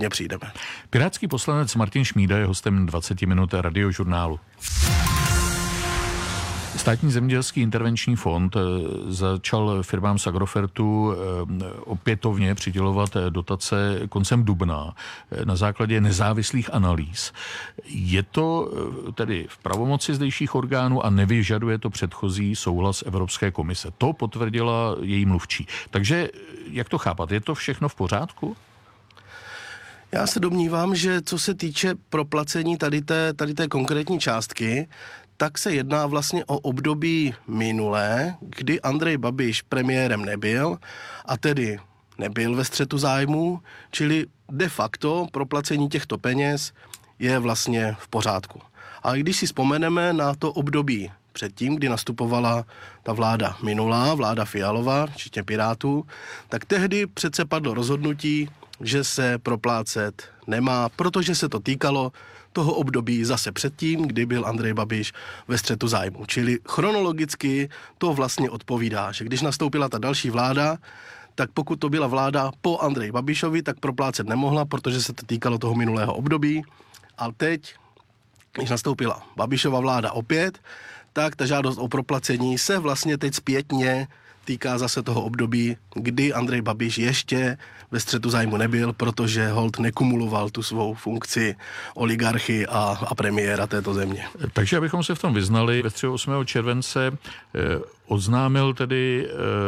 přijdeme. Pirátský poslanec Martin Šmída je hostem 20 minut Radiožurnálu. Státní zemědělský intervenční fond začal firmám z Agrofertu opětovně přidělovat dotace koncem dubna na základě nezávislých analýz. Je to tedy v pravomoci zdejších orgánů a nevyžaduje to předchozí souhlas Evropské komise. To potvrdila její mluvčí. Takže jak to chápat? Je to všechno v pořádku? Já se domnívám, že co se týče proplacení tady té konkrétní částky, tak se jedná vlastně o období minulé, kdy Andrej Babiš premiérem nebyl a tedy nebyl ve střetu zájmů, čili de facto proplacení těchto peněz je vlastně v pořádku. A když si vzpomeneme na to období předtím, kdy nastupovala ta vláda minulá, vláda Fialová, včetně Pirátů, tak tehdy přece padlo rozhodnutí, že se proplácet nemá, protože se to týkalo toho období zase předtím, kdy byl Andrej Babiš ve střetu zájmu. Čili chronologicky to vlastně odpovídá, že když nastoupila ta další vláda, tak pokud to byla vláda po Andreji Babišovi, tak proplácet nemohla, protože se to týkalo toho minulého období. A teď, když nastoupila Babišova vláda opět, tak ta žádost o proplacení se vlastně teď zpětně týká zase toho období, kdy Andrej Babiš ještě ve střetu zájmu nebyl, protože holt nekumuloval tu svou funkci oligarchy a premiéra této země. Takže abychom se v tom vyznali, ve středu 8. července oznámil tedy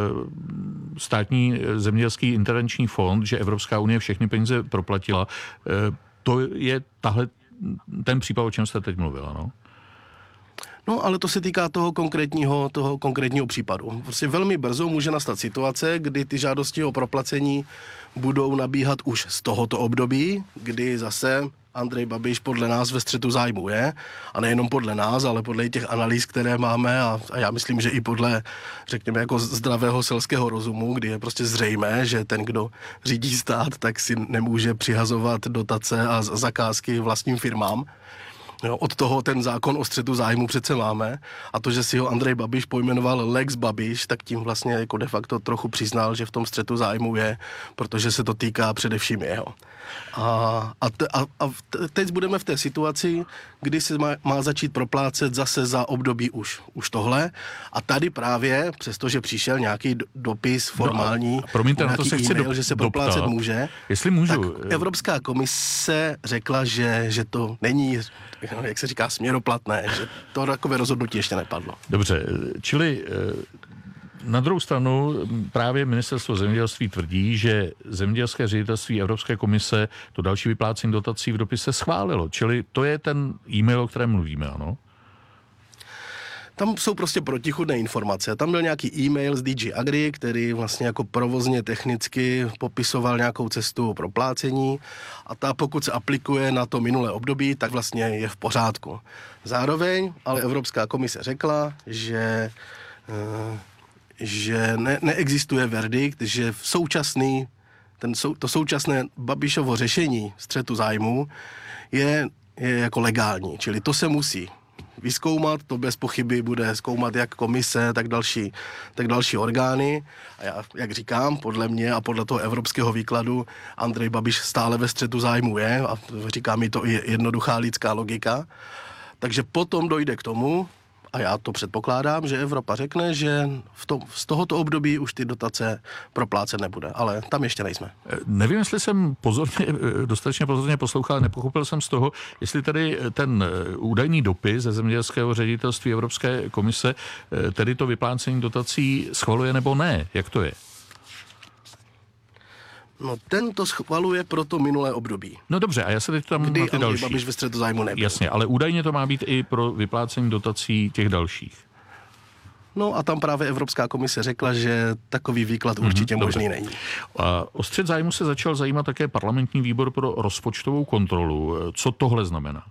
státní zemědělský intervenční fond, že Evropská unie všechny peníze proplatila. To je ten případ, o čem jste teď mluvila, no? No, ale to se týká toho konkrétního případu. Prostě velmi brzo může nastat situace, kdy ty žádosti o proplacení budou nabíhat už z tohoto období, kdy zase Andrej Babiš podle nás ve střetu zájmu je. A nejenom podle nás, ale podle těch analýz, které máme a já myslím, že i podle, řekněme, jako zdravého selského rozumu, kdy je prostě zřejmé, že ten, kdo řídí stát, tak si nemůže přihazovat dotace a zakázky vlastním firmám. Jo, od toho ten zákon o střetu zájmu přece máme a to, že si ho Andrej Babiš pojmenoval Lex Babiš, tak tím vlastně jako de facto trochu přiznal, že v tom střetu zájmu je, protože se to týká především jeho. A teď budeme v té situaci, kdy se má začít proplácet zase za období už tohle a tady právě, přestože přišel nějaký dopis formální, promiňte, na to se chci že se proplácet může, jestli můžu. Tak Evropská komise řekla, že to není, jak se říká, směroplatné, že to takové rozhodnutí ještě nepadlo. Dobře, čili na druhou stranu právě ministerstvo zemědělství tvrdí, že zemědělské ředitelství Evropské komise to další vyplácení dotací v dopise schválilo. Čili to je ten e-mail, o kterém mluvíme, ano? Tam jsou prostě protichůdné informace. Tam byl nějaký e-mail z DG Agri, který vlastně jako provozně technicky popisoval nějakou cestu proplácení a ta pokud se aplikuje na to minulé období, tak vlastně je v pořádku. Zároveň ale Evropská komise řekla, že neexistuje verdikt, že to současné Babišovo řešení střetu zájmů je jako legální, čili to se musí vyzkoumat, to bez pochyby bude zkoumat jak komise, tak další orgány. A já, jak říkám, podle mě a podle toho evropského výkladu Andrej Babiš stále ve střetu zájmu je a říká mi to i jednoduchá lidská logika. Takže potom dojde k tomu, a já to předpokládám, že Evropa řekne, že z tohoto období už ty dotace proplácet nebude, ale tam ještě nejsme. Nevím, jestli jsem dostatečně pozorně poslouchal, nepochopil jsem z toho, jestli tedy ten údajný dopis ze zemědělského ředitelství Evropské komise tedy to vyplácení dotací schvaluje nebo ne, jak to je? No ten to schvaluje pro to minulé období. No dobře, a já se teď tam na ty další. Andrej Babiš ve střetu zájmu nebyl. Jasně, ale údajně to má být i pro vyplácení dotací těch dalších. No a tam právě Evropská komise řekla, že takový výklad určitě možný není. A o střet zájmu se začal zajímat také parlamentní výbor pro rozpočtovou kontrolu. Co tohle znamená?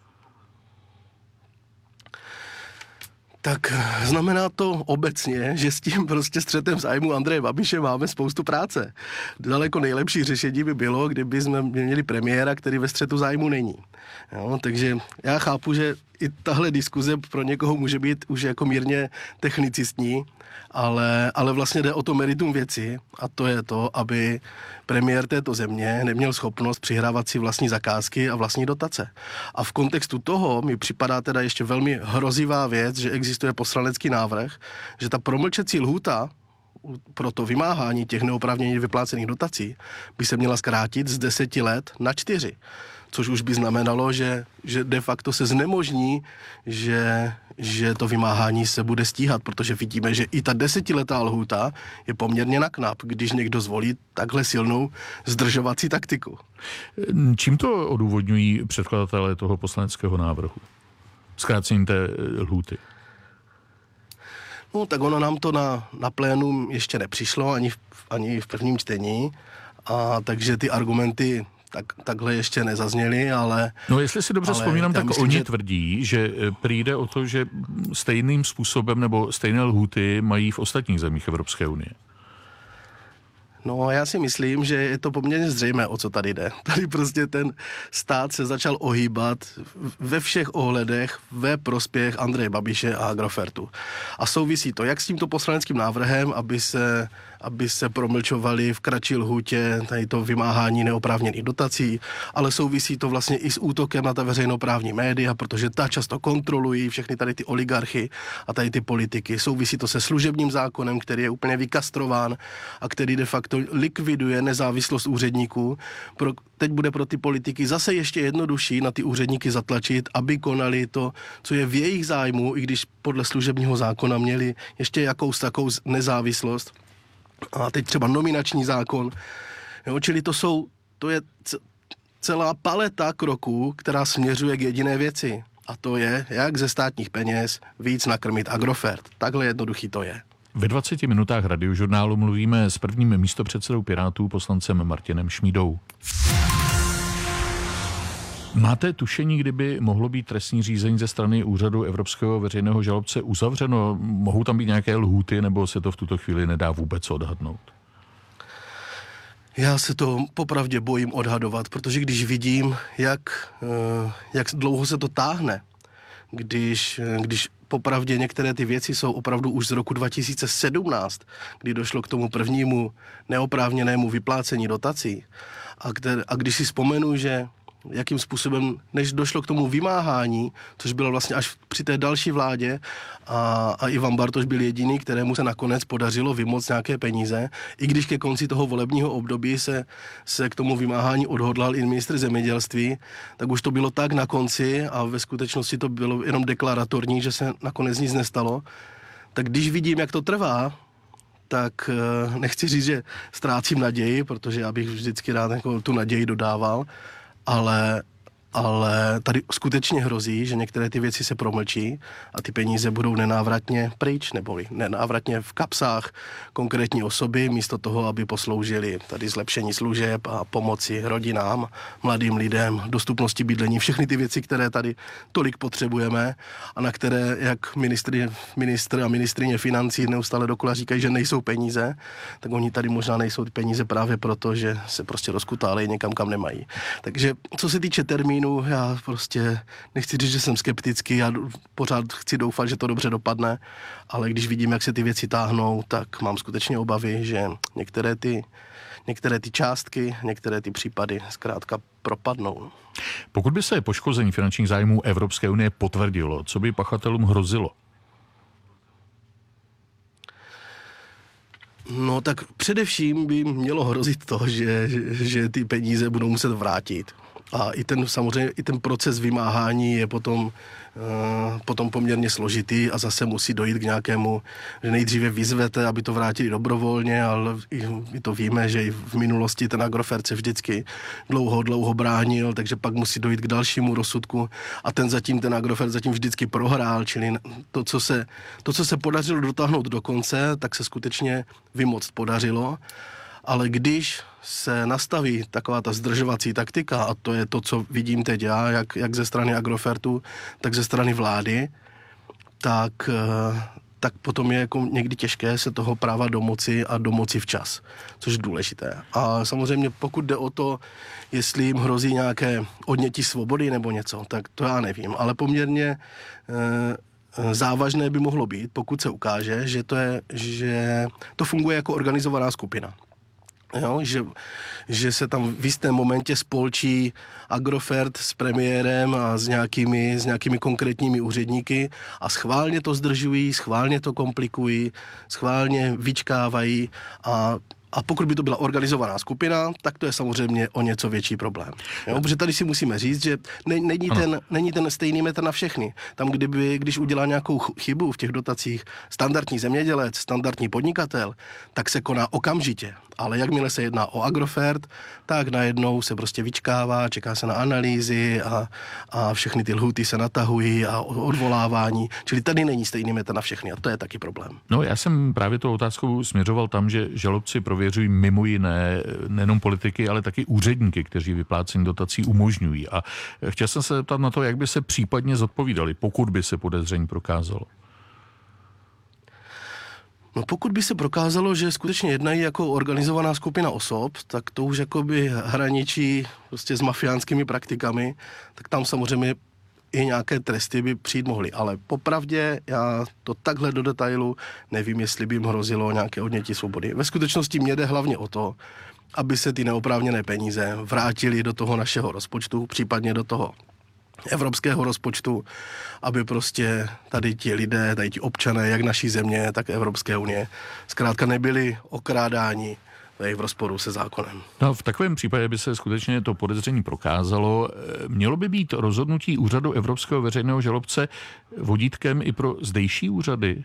Tak znamená to obecně, že s tím prostě střetem zájmu Andreje Babiše máme spoustu práce. Daleko nejlepší řešení by bylo, kdyby jsme měli premiéra, který ve střetu zájmu není. Jo, takže já chápu, že i tahle diskuze pro někoho může být už jako mírně technicistní, ale vlastně jde o to meritum věci a to je to, aby premiér této země neměl schopnost přihrávat si vlastní zakázky a vlastní dotace. A v kontextu toho mi připadá teda ještě velmi hrozivá věc, že existuje poslanecký návrh, že ta promlčecí lhůta pro to vymáhání těch neoprávněně vyplácených dotací by se měla zkrátit z 10 let na 4. Což už by znamenalo, že de facto se znemožní, že to vymáhání se bude stíhat, protože vidíme, že i ta 10letá lhůta je poměrně na knap, když někdo zvolí takhle silnou zdržovací taktiku. Čím to odůvodňují předkladatelé toho poslaneckého návrhu? Zkrácením té lhůty. No, tak ono nám to na plénum ještě nepřišlo, ani v prvním čtení, a takže ty argumenty takhle ještě nezazněly, ale... No, jestli si dobře vzpomínám, tak myslím, oni tvrdí, že přijde o to, že stejným způsobem nebo stejné lhůty mají v ostatních zemích Evropské unie. No, já si myslím, že je to poměrně zřejmé, o co tady jde. Tady prostě ten stát se začal ohýbat ve všech ohledech ve prospěch Andreje Babiše a Agrofertu. A souvisí to jak s tímto poslaneckým návrhem, aby se promlčovali v kratší lhůtě tady to vymáhání neoprávněných dotací, ale souvisí to vlastně i s útokem na ta veřejnoprávní média, protože ta často kontrolují všechny tady ty oligarchy a tady ty politiky. Souvisí to se služebním zákonem, který je úplně vykastrován a který de facto likviduje nezávislost úředníků. Teď bude pro ty politiky zase ještě jednodušší na ty úředníky zatlačit, aby konali to, co je v jejich zájmu, i když podle služebního zákona měli ještě jakous takovou nezávislost. A teď třeba nominační zákon. Jo, čili to je celá paleta kroků, která směřuje k jediné věci. A to je, jak ze státních peněz víc nakrmit Agrofert. Takhle jednoduchý to je. Ve 20 minutách Radiožurnálu mluvíme s prvním místopředsedou Pirátů, poslancem Martinem Šmídou. Máte tušení, kdyby mohlo být trestní řízení ze strany úřadu Evropského veřejného žalobce uzavřeno? Mohou tam být nějaké lhůty, nebo se to v tuto chvíli nedá vůbec odhadnout? Já se to popravdě bojím odhadovat, protože když vidím, jak dlouho se to táhne, když popravdě některé ty věci jsou opravdu už z roku 2017, kdy došlo k tomu prvnímu neoprávněnému vyplácení dotací, a když si vzpomenu, že jakým způsobem, než došlo k tomu vymáhání, což bylo vlastně až při té další vládě a Ivan Bartoš byl jediný, kterému se nakonec podařilo vymoct nějaké peníze, i když ke konci toho volebního období se k tomu vymáhání odhodlal i ministr zemědělství, tak už to bylo tak na konci a ve skutečnosti to bylo jenom deklaratorní, že se nakonec nic nestalo. Tak když vidím, jak to trvá, tak nechci říct, že ztrácím naději, protože já bych vždycky rád jako tu naději dodával, ale tady skutečně hrozí, že některé ty věci se promlčí a ty peníze budou nenávratně pryč, nebo nenávratně v kapsách konkrétní osoby, místo toho, aby posloužili tady zlepšení služeb a pomoci rodinám, mladým lidem, dostupnosti bydlení, všechny ty věci, které tady tolik potřebujeme a na které, jak ministr a ministryně financí neustále dokola říkají, že nejsou peníze, tak oni tady možná nejsou ty peníze právě proto, že se prostě rozkutálejí někam, kam nemají. Takže co se týče termínu, já prostě nechci říct, že jsem skeptický, já pořád chci doufat, že to dobře dopadne, ale když vidím, jak se ty věci táhnou, tak mám skutečně obavy, že některé ty částky, některé ty případy zkrátka propadnou. Pokud by se poškození finančních zájmů Evropské unie potvrdilo, co by pachatelům hrozilo? No tak především by mělo hrozit to, že ty peníze budou muset vrátit. A samozřejmě i ten proces vymáhání je potom poměrně složitý a zase musí dojít k nějakému, že nejdříve vyzvete, aby to vrátili dobrovolně, ale i to víme, že i v minulosti ten Agrofert se vždycky dlouho bránil, takže pak musí dojít k dalšímu rozsudku a ten Agrofert zatím vždycky prohrál, čili to, co se podařilo dotáhnout do konce, tak se skutečně vymoct podařilo. Ale když se nastaví taková ta zdržovací taktika, a to je to, co vidím teď já, jak ze strany Agrofertu, tak ze strany vlády, tak tak potom je jako někdy těžké se toho práva domoci a domoci včas, což je důležité. A samozřejmě pokud jde o to, jestli jim hrozí nějaké odnětí svobody nebo něco, tak to já nevím, ale poměrně závažné by mohlo být, pokud se ukáže, že to funguje jako organizovaná skupina. Jo, že se tam v jistém momentě spolčí Agrofert s premiérem a s nějakými konkrétními úředníky a schválně to zdržují, schválně to komplikují, schválně vyčkávají a pokud by to byla organizovaná skupina, tak to je samozřejmě o něco větší problém. Jo? Protože tady si musíme říct, že není ten stejný metr na všechny. Tam, když udělá nějakou chybu v těch dotacích standardní zemědělec, standardní podnikatel, tak se koná okamžitě. Ale jakmile se jedná o Agrofert, tak najednou se prostě vyčkává, čeká se na analýzy a všechny ty lhůty se natahují a odvolávání. Čili tady není stejný metr na všechny a to je taky problém. No, já jsem právě tou otázkou směřoval tam, že žalobci prověřují mimo jiné nejenom politiky, ale taky úředníky, kteří vyplácení dotací umožňují. A chtěl jsem se zeptat na to, jak by se případně zodpovídali, pokud by se podezření prokázalo. No pokud by se prokázalo, že skutečně jednají jako organizovaná skupina osob, tak to už jakoby hraničí prostě s mafiánskými praktikami, tak tam samozřejmě i nějaké tresty by přijít mohly. Ale popravdě já to takhle do detailu nevím, jestli by jim hrozilo nějaké odnětí svobody. Ve skutečnosti mě jde hlavně o to, aby se ty neoprávněné peníze vrátily do toho našeho rozpočtu, případně do toho evropského rozpočtu, aby prostě tady ti lidé, tady ti občané, jak naší země, tak Evropské unie, zkrátka nebyli okrádáni v rozporu se zákonem. No, v takovém případě by se skutečně to podezření prokázalo. Mělo by být rozhodnutí úřadu Evropského veřejného žalobce vodítkem i pro zdejší úřady?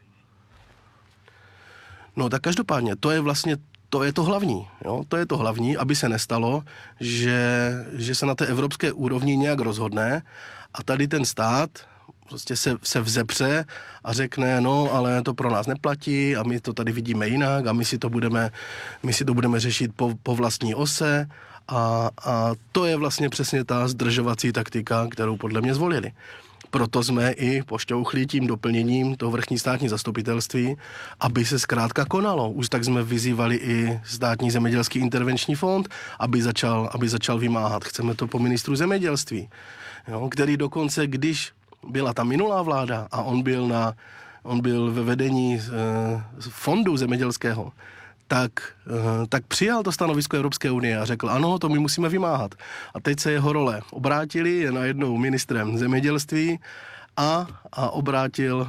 No tak každopádně, to je to hlavní. Jo? To je to hlavní, aby se nestalo, že se na té evropské úrovni nějak rozhodne a tady ten stát prostě se vzepře a řekne, no, ale to pro nás neplatí a my to tady vidíme jinak a my si to budeme řešit po vlastní ose a to je vlastně přesně ta zdržovací taktika, kterou podle mě zvolili. Proto jsme i pošťouchli tím doplněním toho vrchní státní zastupitelství, aby se zkrátka konalo. Už tak jsme vyzývali i státní zemědělský intervenční fond, aby začal vymáhat. Chceme to po ministru zemědělství, jo, který dokonce, když byla ta minulá vláda a on byl ve vedení fondu zemědělského, tak přijal to stanovisko Evropské unie a řekl, ano, to my musíme vymáhat. A teď se jeho role obrátili, je najednou ministrem zemědělství a obrátil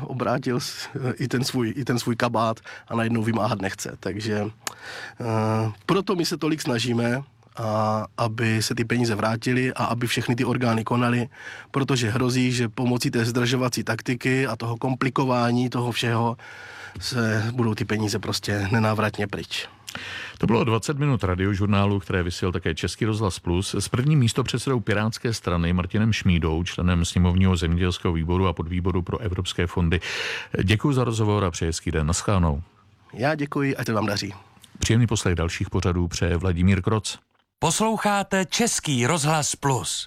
i ten svůj kabát a najednou vymáhat nechce. Takže proto my se tolik snažíme, aby se ty peníze vrátily a aby všechny ty orgány konaly, protože hrozí, že pomocí té zdržovací taktiky a toho komplikování toho všeho budou ty peníze prostě nenávratně pryč. To bylo 20 minut radiožurnálu, které vysílal také Český rozhlas Plus s prvním místopředsedou Pirátské strany Martinem Šmídou, členem sněmovního zemědělského výboru a podvýboru pro evropské fondy. Děkuji za rozhovor a přeji hezký den. Naschledanou. Já děkuji, ať se vám daří. Příjemný poslech dalších pořadů přeje Vladimír Kroc. Posloucháte Český rozhlas Plus.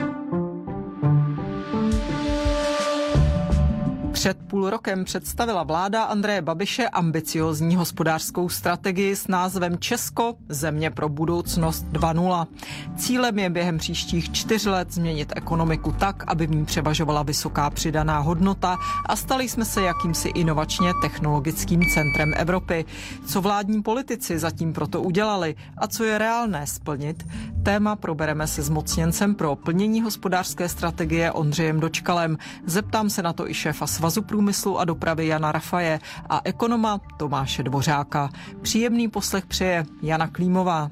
Před půl rokem představila vláda Andreje Babiše ambiciózní hospodářskou strategii s názvem Česko, země pro budoucnost 2.0. Cílem je během příštích 4 let změnit ekonomiku tak, aby v ní převažovala vysoká přidaná hodnota a stali jsme se jakýmsi inovačně technologickým centrem Evropy. Co vládní politici zatím proto udělali a co je reálné splnit, téma probereme se zmocněncem pro plnění hospodářské strategie Ondřejem Dočkalem. Zeptám se na to i šéfa Svazu průmyslu a dopravy Jana Rafaje a ekonoma Tomáše Dvořáka. Příjemný poslech přeje Jana Klímová.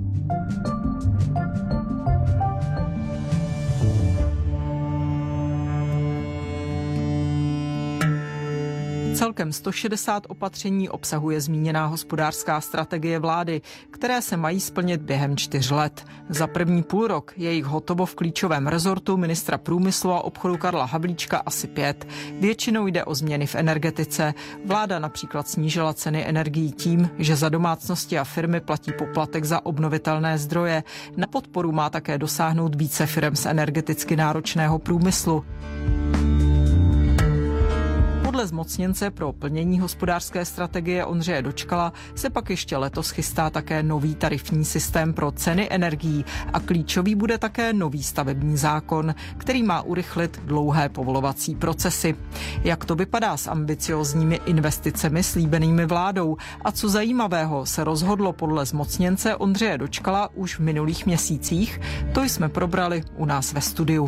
Celkem 160 opatření obsahuje zmíněná hospodářská strategie vlády, které se mají splnit během 4 let. Za první půlrok je jich hotovo v klíčovém rezortu ministra průmyslu a obchodu Karla Havlíčka asi 5. Většinou jde o změny v energetice. Vláda například snížila ceny energií tím, že za domácnosti a firmy platí poplatek za obnovitelné zdroje. Na podporu má také dosáhnout více firem z energeticky náročného průmyslu. Podle zmocněnce pro plnění hospodářské strategie Ondřeje Dočkala se pak ještě letos chystá také nový tarifní systém pro ceny energií a klíčový bude také nový stavební zákon, který má urychlit dlouhé povolovací procesy. Jak to vypadá s ambiciózními investicemi slíbenými vládou a co zajímavého se rozhodlo podle zmocněnce Ondřeje Dočkala už v minulých měsících, to jsme probrali u nás ve studiu.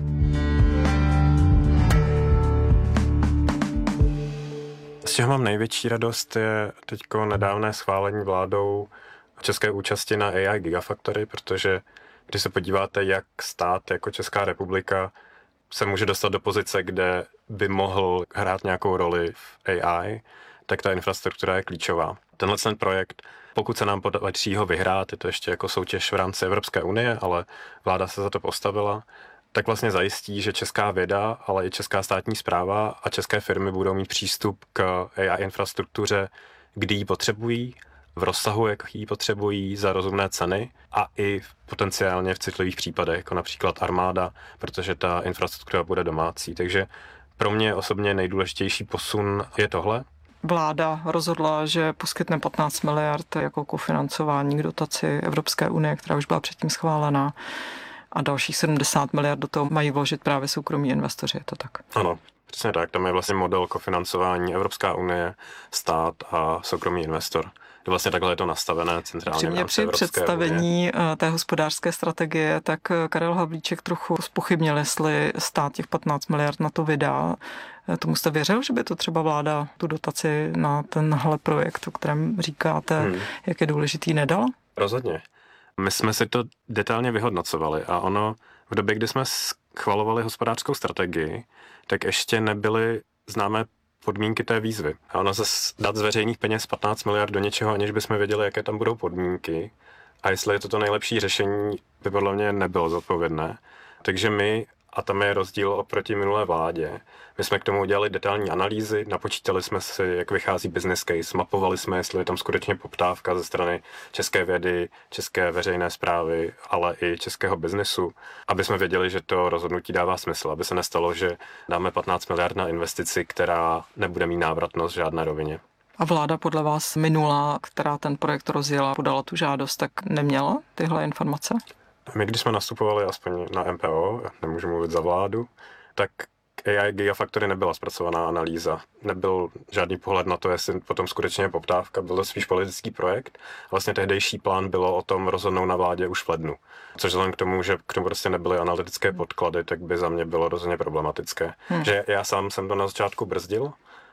Z čeho mám největší radost je teďko nedávné schválení vládou české účasti na AI Gigafactory, protože když se podíváte, jak stát jako Česká republika se může dostat do pozice, kde by mohl hrát nějakou roli v AI, tak ta infrastruktura je klíčová. Tenhle projekt, pokud se nám podaří ho vyhrát, je to ještě jako soutěž v rámci Evropské unie, ale vláda se za to postavila, tak vlastně zajistí, že česká věda, ale i česká státní správa a české firmy budou mít přístup k AI infrastruktuře, kdy ji potřebují, v rozsahu, jak ji potřebují, za rozumné ceny a i potenciálně v citlivých případech, jako například armáda, protože ta infrastruktura bude domácí. Takže pro mě osobně nejdůležitější posun je tohle. Vláda rozhodla, že poskytne 15 miliard jako kofinancování k dotaci Evropské unie, která už byla předtím schválená, a dalších 70 miliard do toho mají vložit právě soukromí investoři, je to tak? Ano, přesně tak. Tam je vlastně model kofinancování Evropská unie, stát a soukromý investor. Vlastně takhle je to nastavené centrálně v rámci Evropské představení té hospodářské strategie, tak Karel Havlíček trochu zpochybnil, jestli stát těch 15 miliard na to vydá. Tomu jste věřil, že by to třeba vláda tu dotaci na tenhle projekt, o kterém říkáte, jak je důležitý, nedala? Rozhodně. My jsme si to detailně vyhodnocovali a ono v době, kdy jsme schvalovali hospodářskou strategii, tak ještě nebyly známé podmínky té výzvy. A ono zase dát z veřejných peněz 15 miliard do něčeho, aniž bychom věděli, jaké tam budou podmínky a jestli je to nejlepší řešení, by podle mě nebylo zodpovědné. Takže my, a tam je rozdíl oproti minulé vládě, my jsme k tomu udělali detailní analýzy, napočítali jsme si, jak vychází business case, mapovali jsme, jestli je tam skutečně poptávka ze strany české vědy, české veřejné správy, ale i českého biznesu, aby jsme věděli, že to rozhodnutí dává smysl, aby se nestalo, že dáme 15 miliard na investici, která nebude mít návratnost v žádné rovině. A vláda podle vás minulá, která ten projekt rozjela, podala tu žádost, tak neměla tyhle informace? My, když jsme nastupovali aspoň na MPO, nemůžu mluvit za vládu, tak AI Gigafactory nebyla zpracovaná analýza. Nebyl žádný pohled na to, jestli potom skutečně je poptávka. Byl to spíš politický projekt. Vlastně tehdejší plán bylo o tom rozhodnout na vládě už v lednu. Což vzhledem k tomu, že k tomu prostě nebyly analytické podklady, tak by za mě bylo rozhodně problematické. Že já sám jsem to na začátku brzdil,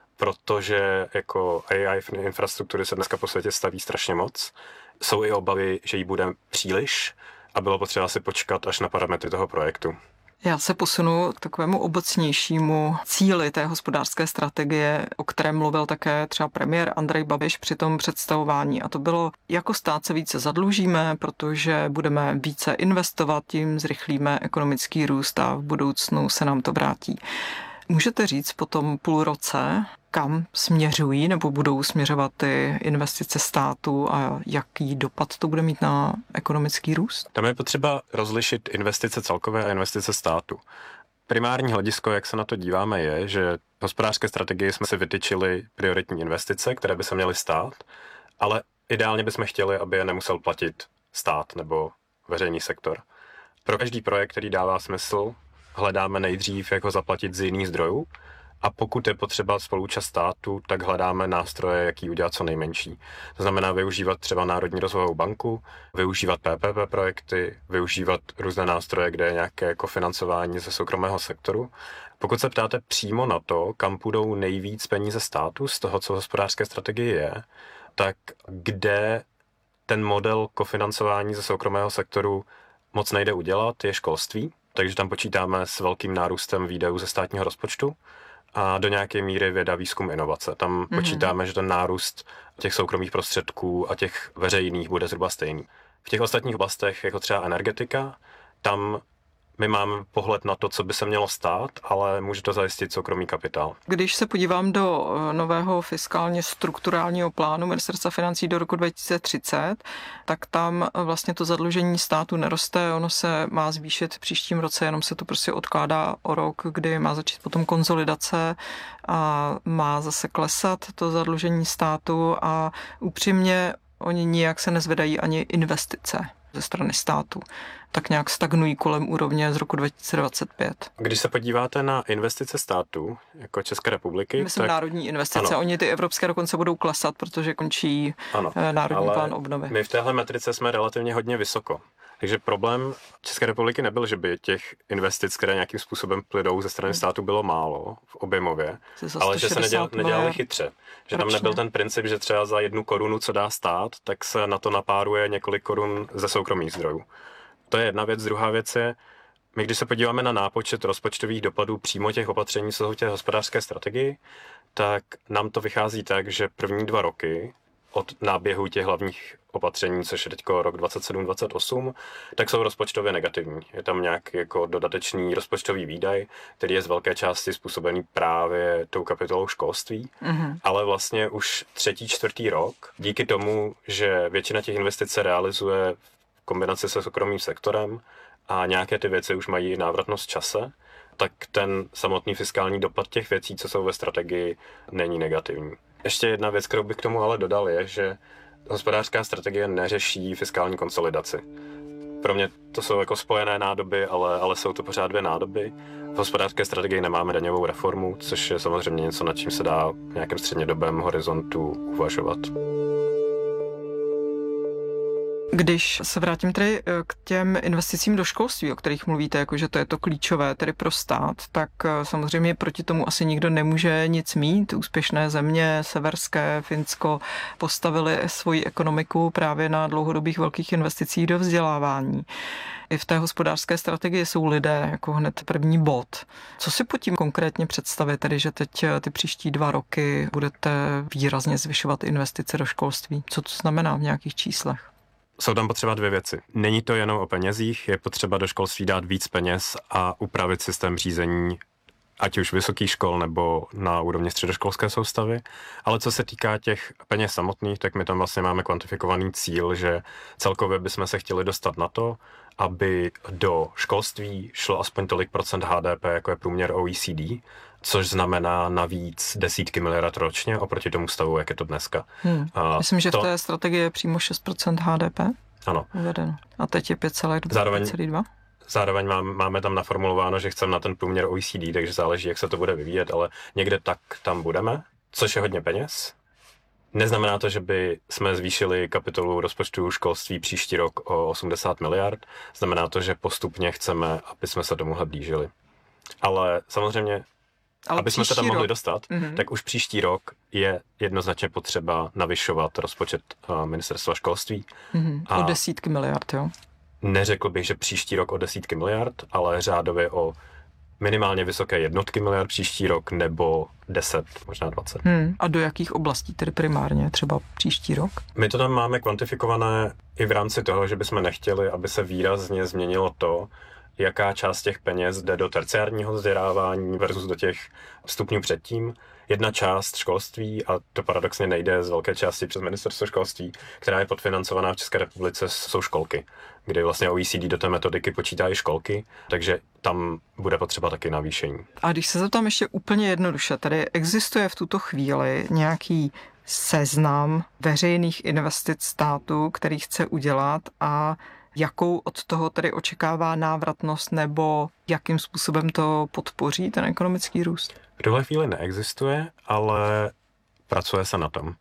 protože jako AI infrastruktury se dneska po světě staví strašně moc. Jsou i obavy, že jí bude příliš a bylo potřeba si počkat až na parametry toho projektu. Já se posunu k takovému obecnějšímu cíli té hospodářské strategie, o kterém mluvil také třeba premiér Andrej Babiš při tom představování. A to bylo, jako stát se více zadlužíme, protože budeme více investovat, tím zrychlíme ekonomický růst a v budoucnu se nám to vrátí. Můžete říct po tom půl roce, kam směřují nebo budou směřovat ty investice státu a jaký dopad to bude mít na ekonomický růst? Tam je potřeba rozlišit investice celkové a investice státu. Primární hledisko, jak se na to díváme, je, že v hospodářské strategii jsme si vytyčili prioritní investice, které by se měly stát, ale ideálně bychom chtěli, aby je nemusel platit stát nebo veřejný sektor. Pro každý projekt, který dává smysl, hledáme nejdřív, jak ho zaplatit z jiných zdrojů, a pokud je potřeba spolúčast státu, tak hledáme nástroje, jak ji udělat co nejmenší. To znamená využívat třeba Národní rozvojovou banku, využívat PPP projekty, využívat různé nástroje, kde je nějaké jako financování ze soukromého sektoru. Pokud se ptáte přímo na to, kam půjdou nejvíc peníze státu z toho, co v hospodářské strategii je, tak kde ten model kofinancování ze soukromého sektoru moc nejde udělat, je školství. Takže tam počítáme s velkým nárůstem výdajů ze státního rozpočtu a do nějaké míry věda, výzkum, inovace. Tam počítáme, že ten nárůst těch soukromých prostředků a těch veřejných bude zhruba stejný. V těch ostatních oblastech, jako třeba energetika, tam My máme pohled na to, co by se mělo stát, ale může to zajistit soukromý kapitál. Když se podívám do nového fiskálně strukturálního plánu Ministerstva financí do roku 2030, tak tam vlastně to zadlužení státu neroste, ono se má zvýšit v příštím roce, jenom se to prostě odkládá o rok, kdy má začít potom konsolidace a má zase klesat to zadlužení státu a upřímně oni nijak se nezvedají ani investice ze strany státu. Tak nějak stagnují kolem úrovně z roku 2025. Když se podíváte na investice státu, jako České republiky... Myslím tak... národní investice. Ano. Oni ty evropské dokonce budou klesat, protože končí národní plán obnovy. My v téhle metrice jsme relativně hodně vysoko. Takže problém České republiky nebyl, že by těch investic, které nějakým způsobem plydou ze strany státu, bylo málo v objemově, ale že se nedělali chytře. Že tam nebyl ten princip, že třeba za 1 korunu, co dá stát, tak se na to napáruje několik korun ze soukromých zdrojů. To je jedna věc. Druhá věc je, my když se podíváme na nápočet rozpočtových dopadů přímo těch opatření, co jsou těch hospodářské strategii, tak nám to vychází tak, že první 2 roky od náběhu těch hlavních opatření, což je teď rok 27-28, tak jsou rozpočtově negativní. Je tam nějak jako dodatečný rozpočtový výdaj, který je z velké části způsobený právě tou kapitolou školství, ale vlastně už 3., 4. rok, díky tomu, že většina těch investic se realizuje v kombinaci se soukromým sektorem a nějaké ty věci už mají návratnost v čase, tak ten samotný fiskální dopad těch věcí, co jsou ve strategii, není negativní. Ještě jedna věc, kterou bych k tomu ale dodal, je, že hospodářská strategie neřeší fiskální konsolidaci. Pro mě to jsou jako spojené nádoby, ale jsou to pořád 2 nádoby. V hospodářské strategii nemáme daňovou reformu, což je samozřejmě něco, nad čím se dá v nějakém střednědobém horizontu uvažovat. Když se vrátím tedy k těm investicím do školství, o kterých mluvíte, jakože to je to klíčové tedy pro stát, tak samozřejmě proti tomu asi nikdo nemůže nic mít. Úspěšné země, severské, Finsko, postavili svoji ekonomiku právě na dlouhodobých velkých investicích do vzdělávání. I v té hospodářské strategii jsou lidé jako hned první bod. Co si pod tím konkrétně představit, tedy že teď ty příští 2 roky budete výrazně zvyšovat investice do školství? Co to znamená v nějakých číslech? Jsou tam potřeba 2 věci. Není to jenom o penězích, je potřeba do školství dát víc peněz a upravit systém řízení, ať už vysokých škol nebo na úrovni středoškolské soustavy. Ale co se týká těch peněz samotných, tak my tam vlastně máme kvantifikovaný cíl, že celkově bychom se chtěli dostat na to, aby do školství šlo aspoň tolik procent HDP, jako je průměr OECD, což znamená navíc desítky miliard ročně oproti tomu stavu, jak je to dneska. Myslím, že v té strategii je přímo 6% HDP ano. uvedeno. A teď je 5,2. Zároveň máme tam naformulováno, že chceme na ten průměr OECD, takže záleží, jak se to bude vyvíjet, ale někde tak tam budeme, což je hodně peněz. Neznamená to, že by jsme zvýšili kapitolu rozpočtu školství příští rok o 80 miliard. Znamená to, že postupně chceme, aby jsme se tomuhle blížili. Ale samozřejmě, aby jsme se tam mohli dostat, tak už příští rok je jednoznačně potřeba navyšovat rozpočet ministerstva školství. O desítky miliard, jo? Neřekl bych, že příští rok o desítky miliard, ale řádově o minimálně vysoké jednotky miliard příští rok nebo 10, možná 20. A do jakých oblastí tedy primárně třeba příští rok? My to tam máme kvantifikované i v rámci toho, že bychom nechtěli, aby se výrazně změnilo to, jaká část těch peněz jde do terciárního vzdělávání versus do těch stupňů předtím. Jedna část školství, a to paradoxně nejde z velké části přes ministerstvo školství, která je podfinancovaná v České republice, jsou školky, kdy vlastně OECD do té metodiky počítá i školky, takže tam bude potřeba taky navýšení. A když se zeptám ještě úplně jednoduše, tady existuje v tuto chvíli nějaký seznam veřejných investic státu, který chce udělat a jakou od toho tedy očekává návratnost nebo jakým způsobem to podpoří ten ekonomický růst? V tuhle chvíli neexistuje, ale pracuje se na tom.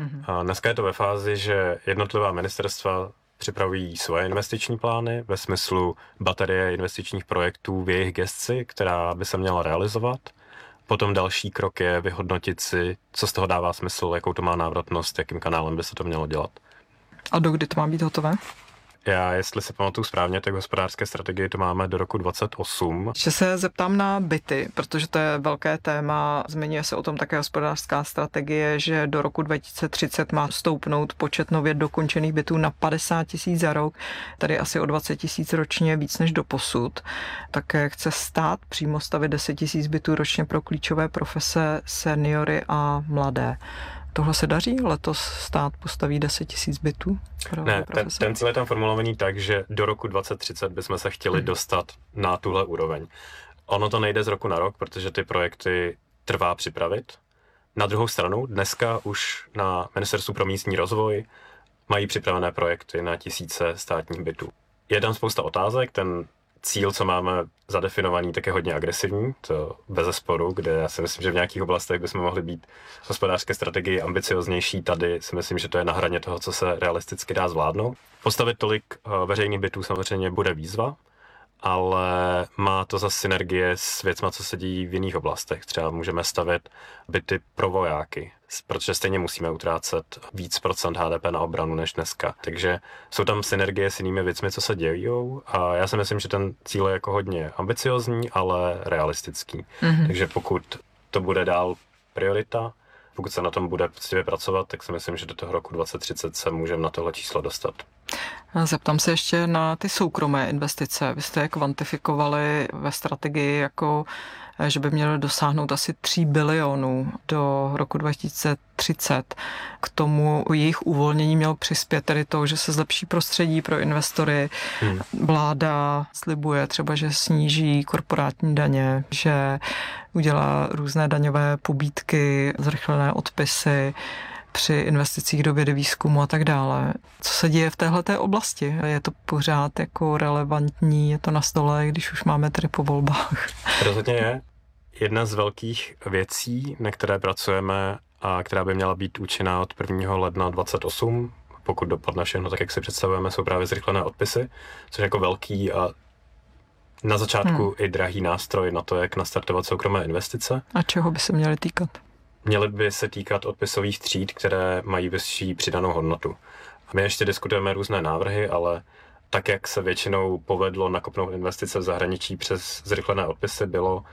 A dneska je to ve fázi, že jednotlivá ministerstva připravují svoje investiční plány ve smyslu baterie investičních projektů v jejich gesci, která by se měla realizovat. Potom další krok je vyhodnotit si, co z toho dává smysl, jakou to má návratnost, jakým kanálem by se to mělo dělat. A dokdy to má být hotové? Já, jestli si pamatuju správně, tak v hospodářské strategii to máme do roku 2028. Ještě se zeptám na byty, protože to je velké téma. Zmiňuje se o tom také hospodářská strategie, že do roku 2030 má stoupnout počet nově dokončených bytů na 50 000 za rok, tady asi o 20 000 ročně víc než doposud. Také chce stát přímo stavit 10 000 bytů ročně pro klíčové profese, seniory a mladé. Tohle se daří? Letos stát postaví 10 000 bytů? Ne, ten cíl je tam formulovaný tak, že do roku 2030 bychom se chtěli dostat na tuhle úroveň. Ono to nejde z roku na rok, protože ty projekty trvá připravit. Na druhou stranu, dneska už na Ministerstvu pro místní rozvoj mají připravené projekty na tisíce státních bytů. Je tam spousta otázek, ten cíl, co máme zadefinovaný, tak je hodně agresivní, to bezesporu, kde já si myslím, že v nějakých oblastech bychom mohli být v hospodářské strategii ambicioznější. Tady si myslím, že to je na hraně toho, co se realisticky dá zvládnout. Postavit tolik veřejných bytů samozřejmě bude výzva, ale má to zase synergie s věcma, co se dějí v jiných oblastech. Třeba můžeme stavět byty pro vojáky, protože stejně musíme utrácet víc procent HDP na obranu než dneska. Takže jsou tam synergie s jinými věcmi, co se dějou, a já si myslím, že ten cíl je jako hodně ambiciozní, ale realistický. Takže pokud to bude dál priorita, pokud se na tom bude poctivě pracovat, tak si myslím, že do toho roku 2030 se můžeme na tohle číslo dostat. Zeptám se ještě na ty soukromé investice. Vy jste je kvantifikovali ve strategii jako, že by měly dosáhnout asi 3 bilionů do roku 2030. K tomu jejich uvolnění mělo přispět tedy to, že se zlepší prostředí pro investory. Vláda slibuje třeba, že sníží korporátní daně, že udělá různé daňové pobídky, zrychlené odpisy při investicích do vědy, výzkumu a tak dále. Co se děje v téhleté oblasti? Je to pořád jako relevantní, je to na stole, když už máme tedy po volbách? Rozhodně je. Jedna z velkých věcí, na které pracujeme a která by měla být účinná od 1. ledna 2028, pokud dopadne všechno tak, jak si představujeme, jsou právě zrychlené odpisy, což je jako velký a na začátku i drahý nástroj na to, jak nastartovat soukromé investice. A čeho by se měly týkat? Měly by se týkat odpisových tříd, které mají vyšší přidanou hodnotu. My ještě diskutujeme různé návrhy, ale tak, jak se většinou povedlo nakopnout investice v zahraničí přes zrychlené odpisy, bylo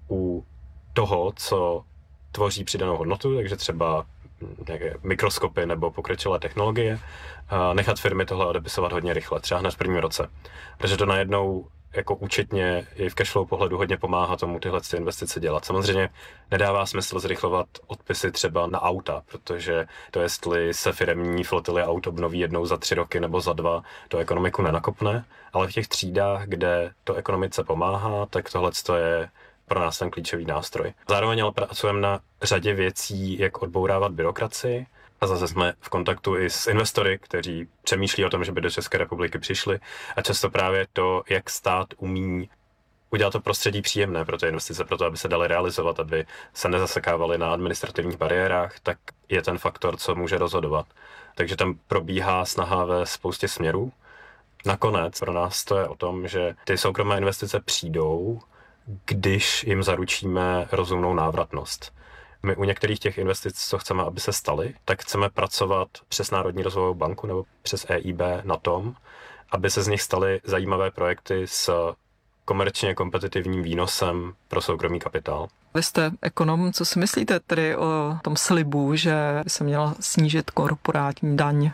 u toho, co tvoří přidanou hodnotu, takže třeba nějaké mikroskopy nebo pokročilé technologie, nechat firmy tohle odepisovat hodně rychle, třeba hned v prvním roce. Takže to najednou jako účetně i v cashflow pohledu hodně pomáhá tomu tyhle investice dělat. Samozřejmě nedává smysl zrychlovat odpisy třeba na auta, protože to, jestli se firemní flotily aut obnoví jednou za 3 roky nebo za 2, to ekonomiku nenakopne, ale v těch třídách, kde to ekonomice pomáhá, tak tohle je pro nás ten klíčový nástroj. Zároveň ale pracujeme na řadě věcí, jak odbourávat byrokracii. A zase jsme v kontaktu i s investory, kteří přemýšlí o tom, že by do České republiky přišli. A často právě to, jak stát umí udělat to prostředí příjemné pro ty investice, pro to, aby se daly realizovat, aby se nezasekávaly na administrativních bariérách, tak je ten faktor, co může rozhodovat. Takže tam probíhá snaha ve spoustě směrů. Nakonec pro nás to je o tom, že ty soukromé investice přijdou, když jim zaručíme rozumnou návratnost. My u některých těch investic, co chceme, aby se staly, tak chceme pracovat přes Národní rozvojovou banku nebo přes EIB na tom, aby se z nich staly zajímavé projekty s komerčně kompetitivním výnosem pro soukromý kapitál. Vy jste ekonom, co si myslíte tedy o tom slibu, že by se měla snížit korporátní daň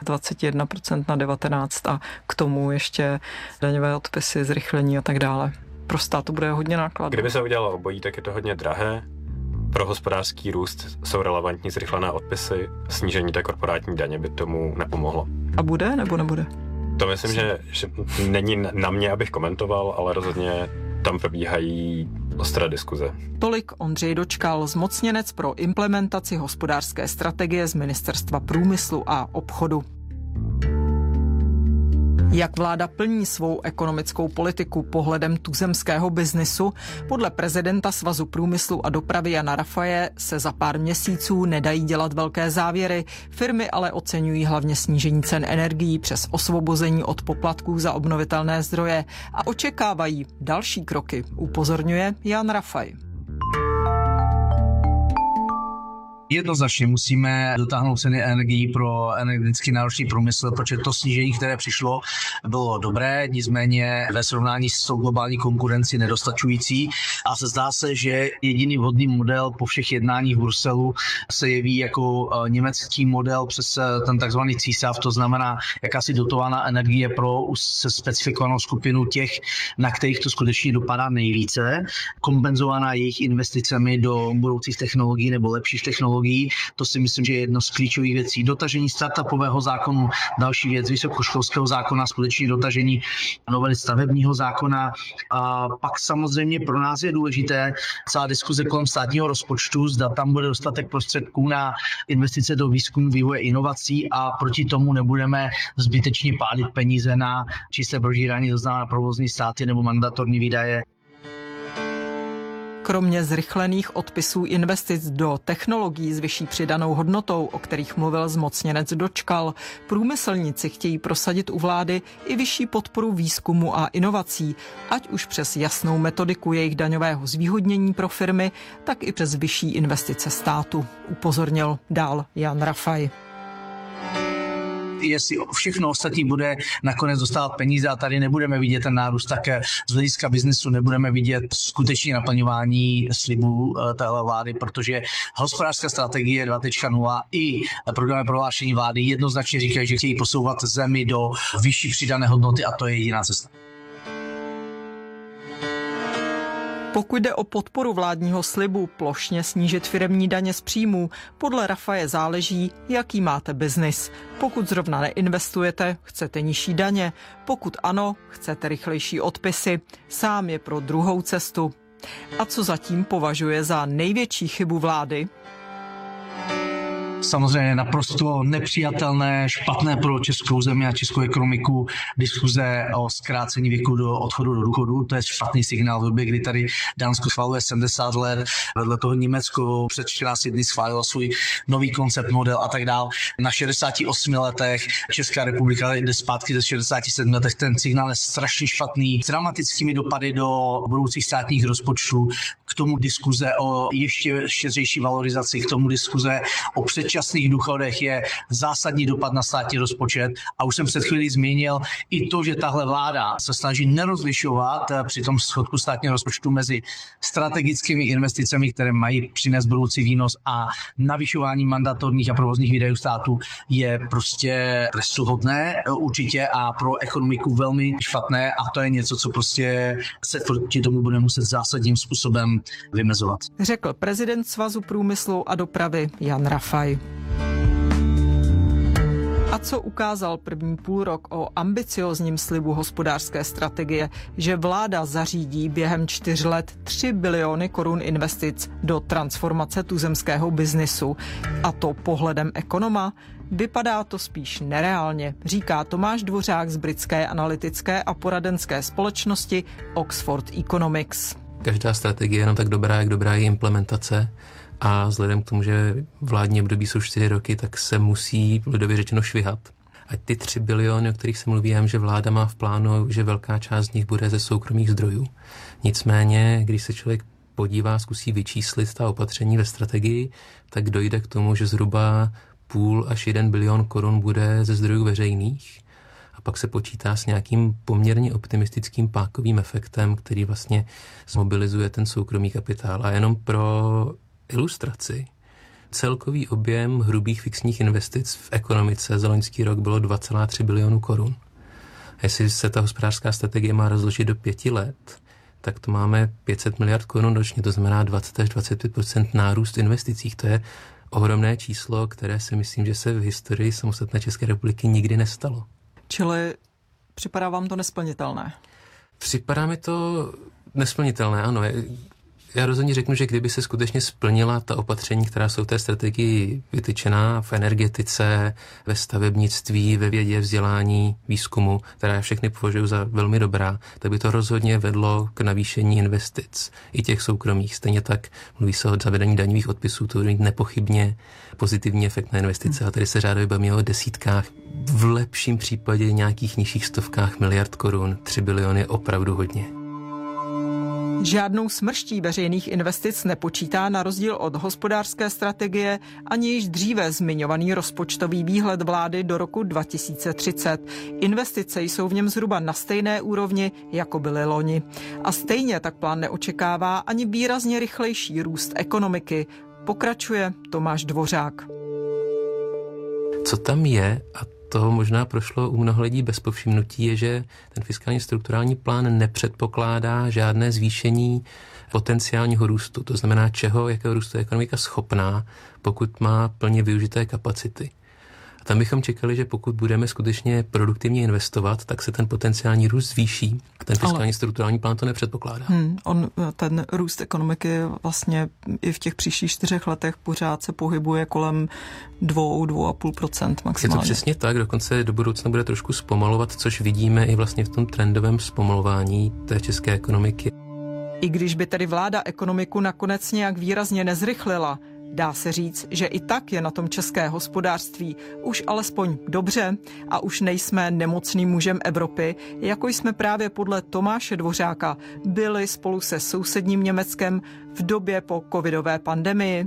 21% na 19% a k tomu ještě daňové odpisy, zrychlení a tak dále? Pro stát to bude hodně nákladné. Kdyby se udělalo obojí, tak je to hodně drahé. Pro hospodářský růst jsou relevantní zrychlené odpisy. Snížení té korporátní daně by tomu nepomohlo. A bude nebo nebude? To myslím, že není na mě, abych komentoval, ale rozhodně tam probíhají ostré diskuze. Tolik Ondřej Dočkal, zmocněnec pro implementaci hospodářské strategie z Ministerstva průmyslu a obchodu. Jak vláda plní svou ekonomickou politiku pohledem tuzemského biznisu? Podle prezidenta Svazu průmyslu a dopravy Jana Rafaje se za pár měsíců nedají dělat velké závěry. Firmy ale oceňují hlavně snížení cen energií přes osvobození od poplatků za obnovitelné zdroje a očekávají další kroky, upozorňuje Jan Rafaj. Jednoznačně musíme dotáhnout ceny energií pro energeticky náročný průmysl, protože to snížení, které přišlo, bylo dobré, nicméně ve srovnání s tou globální konkurencí nedostačující a se zdá se, že jediný vhodný model po všech jednáních v Bruselu se jeví jako německý model přes ten takzvaný CSAF, to znamená jakási dotovaná energie pro se specifikovanou skupinu těch, na kterých to skutečně dopadá nejvíce, kompenzovaná jejich investicemi do budoucích technologií nebo lepších technologií. To si myslím, že je jedno z klíčových věcí. Dotažení startupového zákonu, další věc, vysokoškolského zákona, skutečně dotažení novely stavebního zákona. A pak samozřejmě pro nás je důležité celá diskuze kolem státního rozpočtu, zda tam bude dostatek prostředků na investice do výzkumu, vývoje, inovací a proti tomu nebudeme zbytečně pálit peníze na čisté prožírání, to znamená provozní státy nebo mandatorní výdaje. Kromě zrychlených odpisů investic do technologií s vyšší přidanou hodnotou, o kterých mluvil zmocněnec Dočkal, průmyslníci chtějí prosadit u vlády i vyšší podporu výzkumu a inovací, ať už přes jasnou metodiku jejich daňového zvýhodnění pro firmy, tak i přes vyšší investice státu, upozornil dál Jan Rafaj. Jestli všechno ostatní bude nakonec dostávat peníze a tady nebudeme vidět ten nárůst, tak z hlediska biznesu nebudeme vidět skutečné naplňování slibů téhle vlády, protože hospodářská strategie 2.0 i programové prohlášení vlády jednoznačně říkají, že chtějí posouvat zemi do vyšší přidané hodnoty a to je jediná cesta. Pokud jde o podporu vládního slibu plošně snížit firemní daně z příjmů, podle Rafaje záleží, jaký máte biznis. Pokud zrovna neinvestujete, chcete nižší daně. Pokud ano, chcete rychlejší odpisy. Sám je pro druhou cestu. A co zatím považuje za největší chybu vlády? Samozřejmě naprosto nepřijatelné, špatné pro českou zemi a českou ekonomiku diskuze o zkrácení věku do odchodu do důchodu. To je špatný signál v době, kdy tady Dánsko schvaluje 70 let, vedle toho Německo před 14 dny schválilo svůj nový koncept, model a tak dál. Na 68 letech Česká republika jde zpátky ze 67 letech. Ten signál je strašně špatný, s dramatickými dopady do budoucích státních rozpočtů. K tomu diskuze o ještě štědřejší valorizaci, k tomu diskuze o předčasných důchodech je zásadní dopad na státní rozpočet a už jsem před chvílí zmínil i to, že tahle vláda se snaží nerozlišovat při tom schodku státního rozpočtu mezi strategickými investicemi, které mají přinést budoucí výnos a navyšování mandatorních a provozních výdajů státu je prostě trestuhodné určitě a pro ekonomiku velmi špatné a to je něco, co prostě se proti tomu bude muset zásadním způsobem vymezovat. Řekl prezident Svazu průmyslu a dopravy Jan Rafaj. A co ukázal první půlrok o ambiciózním slibu hospodářské strategie, že vláda zařídí během 4 let 3 biliony korun investic do transformace tuzemského biznisu. A to pohledem ekonoma? Vypadá to spíš nereálně, říká Tomáš Dvořák z britské analytické a poradenské společnosti Oxford Economics. Každá strategie je jenom tak dobrá, jak dobrá je implementace. A vzhledem k tomu, že vládní období jsou 4 roky, tak se musí lidově řečeno švihat. A ty 3 biliony, o kterých se mluví, že vláda má v plánu, že velká část z nich bude ze soukromých zdrojů. Nicméně, když se člověk podívá, zkusí vyčíslit ta opatření ve strategii, tak dojde k tomu, že zhruba 0,5 až 1 bilion korun bude ze zdrojů veřejných. A pak se počítá s nějakým poměrně optimistickým pákovým efektem, který vlastně zmobilizuje ten soukromý kapitál. A jenom pro ilustraci, celkový objem hrubých fixních investic v ekonomice za loňský rok bylo 2,3 bilionů korun. A jestli se ta hospodářská strategie má rozložit do 5 let, tak to máme 500 miliard korun ročně, to znamená 20 až 25% nárůst investicích. To je ohromné číslo, které si myslím, že se v historii samostatné České republiky nikdy nestalo. Čili připadá vám to nesplnitelné? Připadá mi to nesplnitelné, ano. Já rozhodně řeknu, že kdyby se skutečně splnila ta opatření, která jsou v té strategii vytyčená v energetice, ve stavebnictví, ve vědě, vzdělání, výzkumu, která já všechny považuji za velmi dobrá, tak by to rozhodně vedlo k navýšení investic i těch soukromých. Stejně tak mluví se o zavedení daňových odpisů, to bude mít nepochybně pozitivní efekt na investice. A tady se řádově bavíme o desítkách, v lepším případě nějakých nižších stovkách miliard korun. 3 biliony je opravdu hodně. Žádnou smrští veřejných investic nepočítá na rozdíl od hospodářské strategie ani již dříve zmiňovaný rozpočtový výhled vlády do roku 2030. Investice jsou v něm zhruba na stejné úrovni, jako byly loni. A stejně tak plán neočekává ani výrazně rychlejší růst ekonomiky. Pokračuje Tomáš Dvořák. Co tam je, a to možná prošlo u mnoha lidí bez povšimnutí, je, že ten fiskální strukturální plán nepředpokládá žádné zvýšení potenciálního růstu. To znamená, jakého růstu je ekonomika schopná, pokud má plně využité kapacity. A tam bychom čekali, že pokud budeme skutečně produktivně investovat, tak se ten potenciální růst zvýší. A ten fiskální strukturální plán to nepředpokládá. Ten růst ekonomiky vlastně i v těch příštích 4 letech pořád se pohybuje kolem 2,5% maximálně. Je to přesně tak, dokonce do budoucna bude trošku zpomalovat, což vidíme i vlastně v tom trendovém zpomalování té české ekonomiky. I když by tedy vláda ekonomiku nakonec nějak výrazně nezrychlila, dá se říct, že i tak je na tom české hospodářství už alespoň dobře a už nejsme nemocným mužem Evropy, jako jsme právě podle Tomáše Dvořáka byli spolu se sousedním Německem v době po covidové pandemii.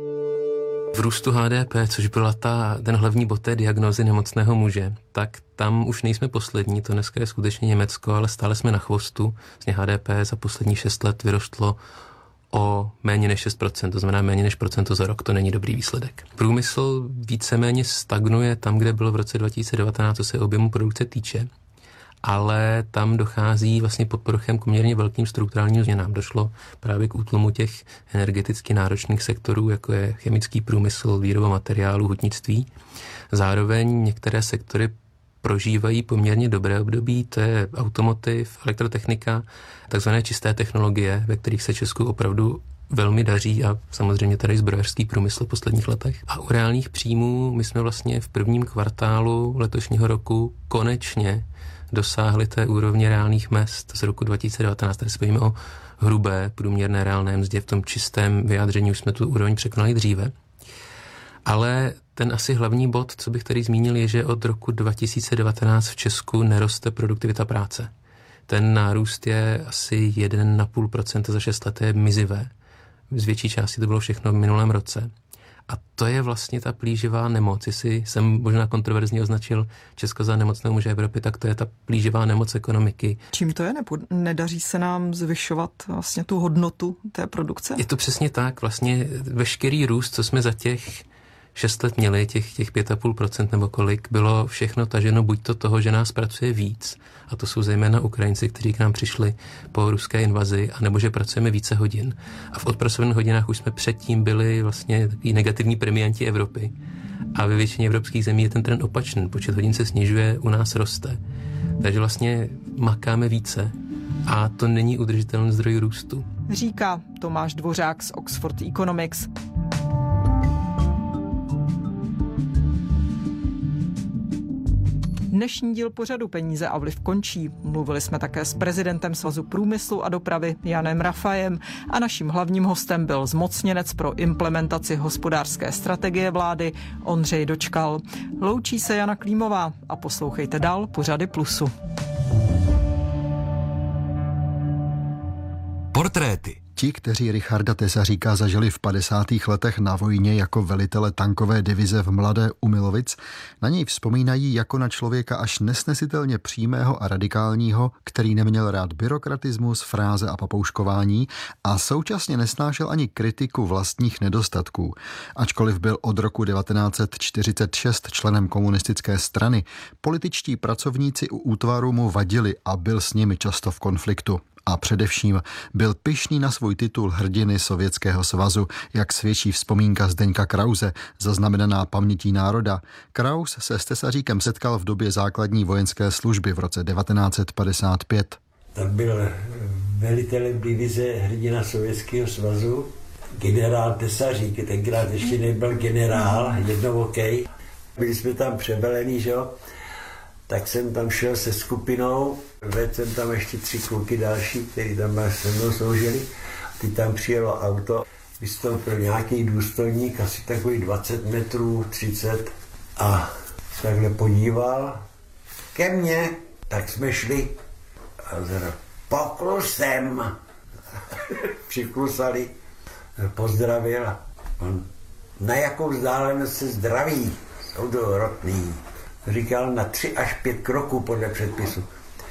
V růstu HDP, což byla ten hlavní bod té diagnózy nemocného muže, tak tam už nejsme poslední, to dneska je skutečně Německo, ale stále jsme na chvostu. Vlastně HDP za poslední 6 let vyrostlo o méně než 6%, to znamená méně než procento za rok, to není dobrý výsledek. Průmysl víceméně stagnuje tam, kde bylo v roce 2019, co se objemu produkce týče, ale tam dochází vlastně pod povrchem k poměrně velkým strukturálním změnám. Došlo právě k útlumu těch energeticky náročných sektorů, jako je chemický průmysl, výroba materiálů, hutnictví. Zároveň některé sektory prožívají poměrně dobré období, to je automotiv, elektrotechnika, takzvané čisté technologie, ve kterých se Česku opravdu velmi daří a samozřejmě tady zbrojařský průmysl v posledních letech. A u reálných příjmů my jsme vlastně v prvním kvartálu letošního roku konečně dosáhli té úrovně reálných mezd z roku 2019. Tady se bavíme o hrubé průměrné reálné mzdě, v tom čistém vyjádření už jsme tu úroveň překonali dříve. Ale ten asi hlavní bod, co bych tady zmínil, je, že od roku 2019 v Česku neroste produktivita práce. Ten nárůst je asi 1,5% za 6 let, to je mizivé. Z větší části to bylo všechno v minulém roce. A to je vlastně ta plíživá nemoc. Jestli jsem možná kontroverzně označil Česko za nemocného muže Evropy, tak to je ta plíživá nemoc ekonomiky. Čím to je? Nedaří se nám zvyšovat vlastně tu hodnotu té produkce? Je to přesně tak. Vlastně veškerý růst, co jsme za těch 6 let měli, těch 5,5% nebo kolik, bylo všechno taženo buď to toho, že nás pracuje víc, a to jsou zejména Ukrajinci, kteří k nám přišli po ruské invazi, anebo že pracujeme více hodin. A v odpracovaných hodinách už jsme předtím byli vlastně takový negativní premianti Evropy. A ve většině evropských zemí je ten trend opačný. Počet hodin se snižuje, u nás roste. Takže vlastně makáme více a to není udržitelný zdroj růstu. Říká Tomáš Dvořák z Oxford Economics. Dnešní díl pořadu Peníze a vliv končí. Mluvili jsme také s prezidentem Svazu průmyslu a dopravy Janem Rafajem a naším hlavním hostem byl zmocněnec pro implementaci hospodářské strategie vlády Ondřej Dočkal. Loučí se Jana Klímová a poslouchejte dál pořady Plusu. Portréty. Ti, kteří Richarda Tesaříka zažili v 50. letech na vojně jako velitele tankové divize v Mladé u Milovic, na něj vzpomínají jako na člověka až nesnesitelně přímého a radikálního, který neměl rád byrokratismus, fráze a papouškování a současně nesnášel ani kritiku vlastních nedostatků. Ačkoliv byl od roku 1946 členem komunistické strany, političtí pracovníci u útvaru mu vadili a byl s nimi často v konfliktu. A především byl pyšný na svůj titul hrdiny Sovětského svazu, jak svědčí vzpomínka Zdeňka Krause, zaznamenaná pamětí národa. Kraus se s Tesaříkem setkal v době základní vojenské služby v roce 1955. Tam byl velitelem divize hrdina Sovětského svazu, generál Tesařík, tenkrát ještě nebyl generál, jednovokej. Byli jsme tam přebelení, že jo? Tak jsem tam šel se skupinou, vedl jsem tam ještě 3 kluky další, kteří tam se mnou sloužili. Teď tam přijelo auto, vystoupil nějaký důstojník, asi takový 20 metrů, 30 a takhle podíval ke mně, tak jsme šli a řekl, poklusem. přiklusali, pozdravil a on, na jakou vzdálenost se zdraví, rotný, říkal na 3 až 5 kroků podle předpisu.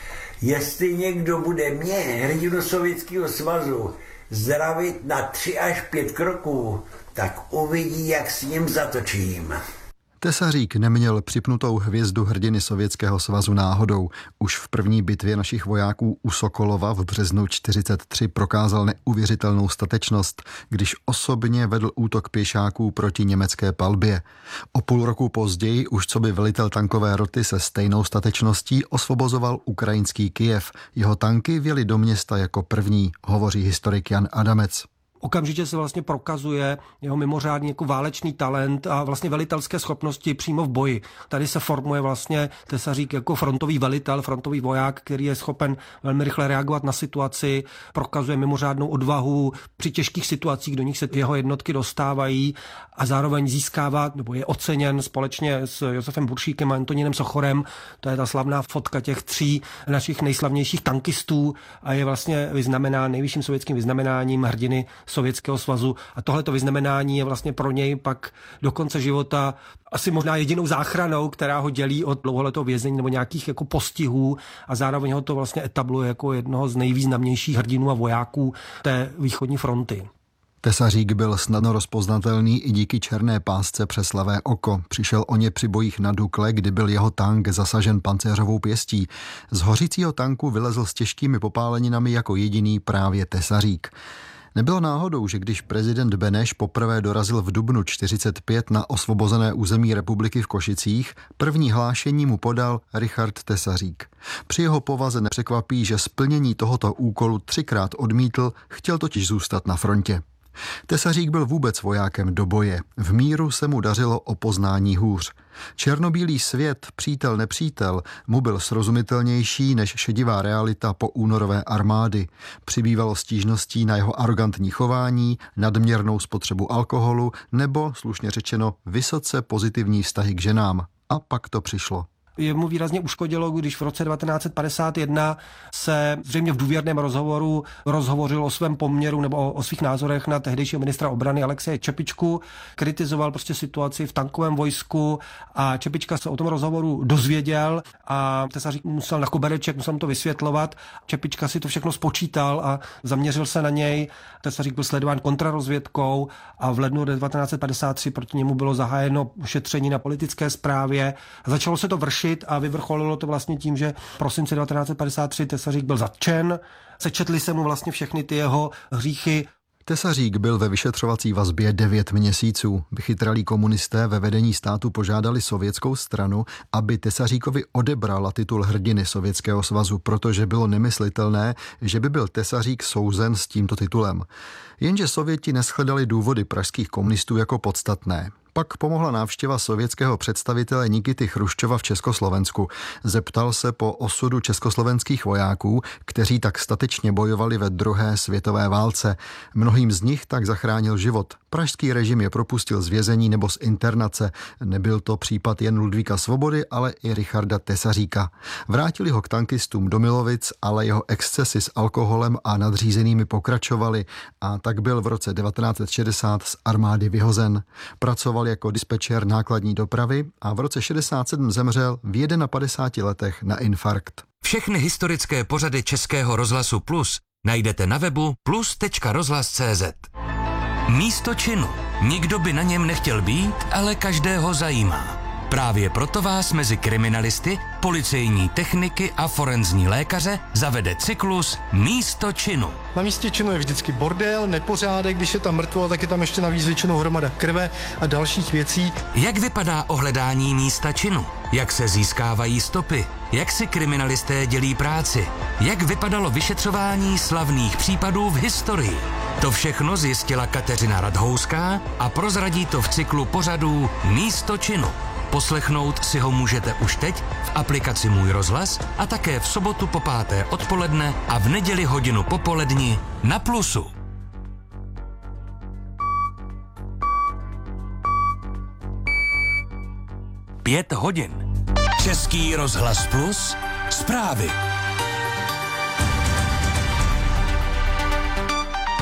Jestli někdo bude mě, hrdinu Sovětského svazu, zdravit na 3 až 5 kroků, tak uvidí, jak s ním zatočím. Tesařík neměl připnutou hvězdu hrdiny Sovětského svazu náhodou. Už v první bitvě našich vojáků u Sokolova v březnu 1943 prokázal neuvěřitelnou statečnost, když osobně vedl útok pěšáků proti německé palbě. O půl roku později už coby velitel tankové roty se stejnou statečností osvobozoval ukrajinský Kyjev. Jeho tanky vjeli do města jako první, hovoří historik Jan Adamec. Okamžitě se vlastně prokazuje jeho mimořádný jako válečný talent a vlastně velitelské schopnosti přímo v boji. Tady se formuje vlastně Tesařík jako frontový velitel, frontový voják, který je schopen velmi rychle reagovat na situaci, prokazuje mimořádnou odvahu při těžkých situacích, do nich se jeho jednotky dostávají a zároveň získává, nebo je oceněn společně s Josefem Buršíkem a Antonínem Sochorem. To je ta slavná fotka těch 3 našich nejslavnějších tankistů a je vlastně vyznamenán nejvyšším sovětským vyznamenáním hrdiny Sovětského svazu a tohleto vyznamenání je vlastně pro něj pak do konce života asi možná jedinou záchranou, která ho dělí od dlouholetého vězení nebo nějakých jako postihů a zároveň ho to vlastně etabluje jako jednoho z nejvýznamnějších hrdinů a vojáků té východní fronty. Tesařík byl snadno rozpoznatelný i díky černé pásce přes levé oko. Přišel o ně při bojích na Dukle, kdy byl jeho tank zasažen pancéřovou pěstí. Z hořícího tanku vylezl s těžkými popáleninami jako jediný právě Tesařík. Nebylo náhodou, že když prezident Beneš poprvé dorazil v dubnu 1945 na osvobozené území republiky v Košicích, první hlášení mu podal Richard Tesařík. Při jeho povaze nepřekvapí, že splnění tohoto úkolu 3krát odmítl, chtěl totiž zůstat na frontě. Tesařík byl vůbec vojákem do boje. V míru se mu dařilo o poznání hůř. Černobílý svět, přítel nepřítel, mu byl srozumitelnější než šedivá realita po únorové armády. Přibývalo stížností na jeho arrogantní chování, nadměrnou spotřebu alkoholu nebo, slušně řečeno, vysoce pozitivní vztahy k ženám. A pak to přišlo. Jemu výrazně uškodilo, když v roce 1951 se zřejmě v důvěrném rozhovoru rozhovořil o svém poměru nebo o svých názorech na tehdejšího ministra obrany Alexeje Čepičku, kritizoval prostě situaci v tankovém vojsku a Čepička se o tom rozhovoru dozvěděl a Tesařík musel na kobereček, musel mu to vysvětlovat. Čepička si to všechno spočítal a zaměřil se na něj. Tesařík byl sledován kontrarozvědkou a v lednu 1953 proti němu bylo zahájeno šetření na politické správě. Začalo se to vršit a vyvrcholilo to vlastně tím, že v prosinci 1953 Tesařík byl zatčen. Sečetli se mu vlastně všechny ty jeho hříchy. Tesařík byl ve vyšetřovací vazbě 9 měsíců. Vychytralí komunisté ve vedení státu požádali sovětskou stranu, aby Tesaříkovi odebrala titul hrdiny Sovětského svazu, protože bylo nemyslitelné, že by byl Tesařík souzen s tímto titulem. Jenže Sověti neshledali důvody pražských komunistů jako podstatné. Pak pomohla návštěva sovětského představitele Nikity Chruščova v Československu. Zeptal se po osudu československých vojáků, kteří tak statečně bojovali ve druhé světové válce. Mnohým z nich tak zachránil život. Pražský režim je propustil z vězení nebo z internace. Nebyl to případ jen Ludvíka Svobody, ale i Richarda Tesaříka. Vrátili ho k tankistům do Milovic, ale jeho excesy s alkoholem a nadřízenými pokračovaly a tak byl v roce 1960 z armády vyhozen. Pracoval jako dispečér nákladní dopravy a v roce 67 zemřel v 51 letech na infarkt. Všechny historické pořady Českého rozhlasu Plus najdete na webu plus.rozhlas.cz. Místo činu. Nikdo by na něm nechtěl být, ale každého zajímá. Právě proto vás mezi kriminalisty, policejní techniky a forenzní lékaře zavede cyklus Místo činu. Na místě činu je vždycky bordel, nepořádek, když je tam mrtvo, tak je tam ještě navíc většinou hromada krve a dalších věcí. Jak vypadá ohledání místa činu? Jak se získávají stopy? Jak si kriminalisté dělí práci? Jak vypadalo vyšetřování slavných případů v historii? To všechno zjistila Kateřina Radhouská a prozradí to v cyklu pořadů Místo činu. Poslechnout si ho můžete už teď v aplikaci Můj rozhlas a také v sobotu po 5. odpoledne a v neděli hodinu popoledni na Plusu. Pět hodin. Český rozhlas Plus. Zprávy.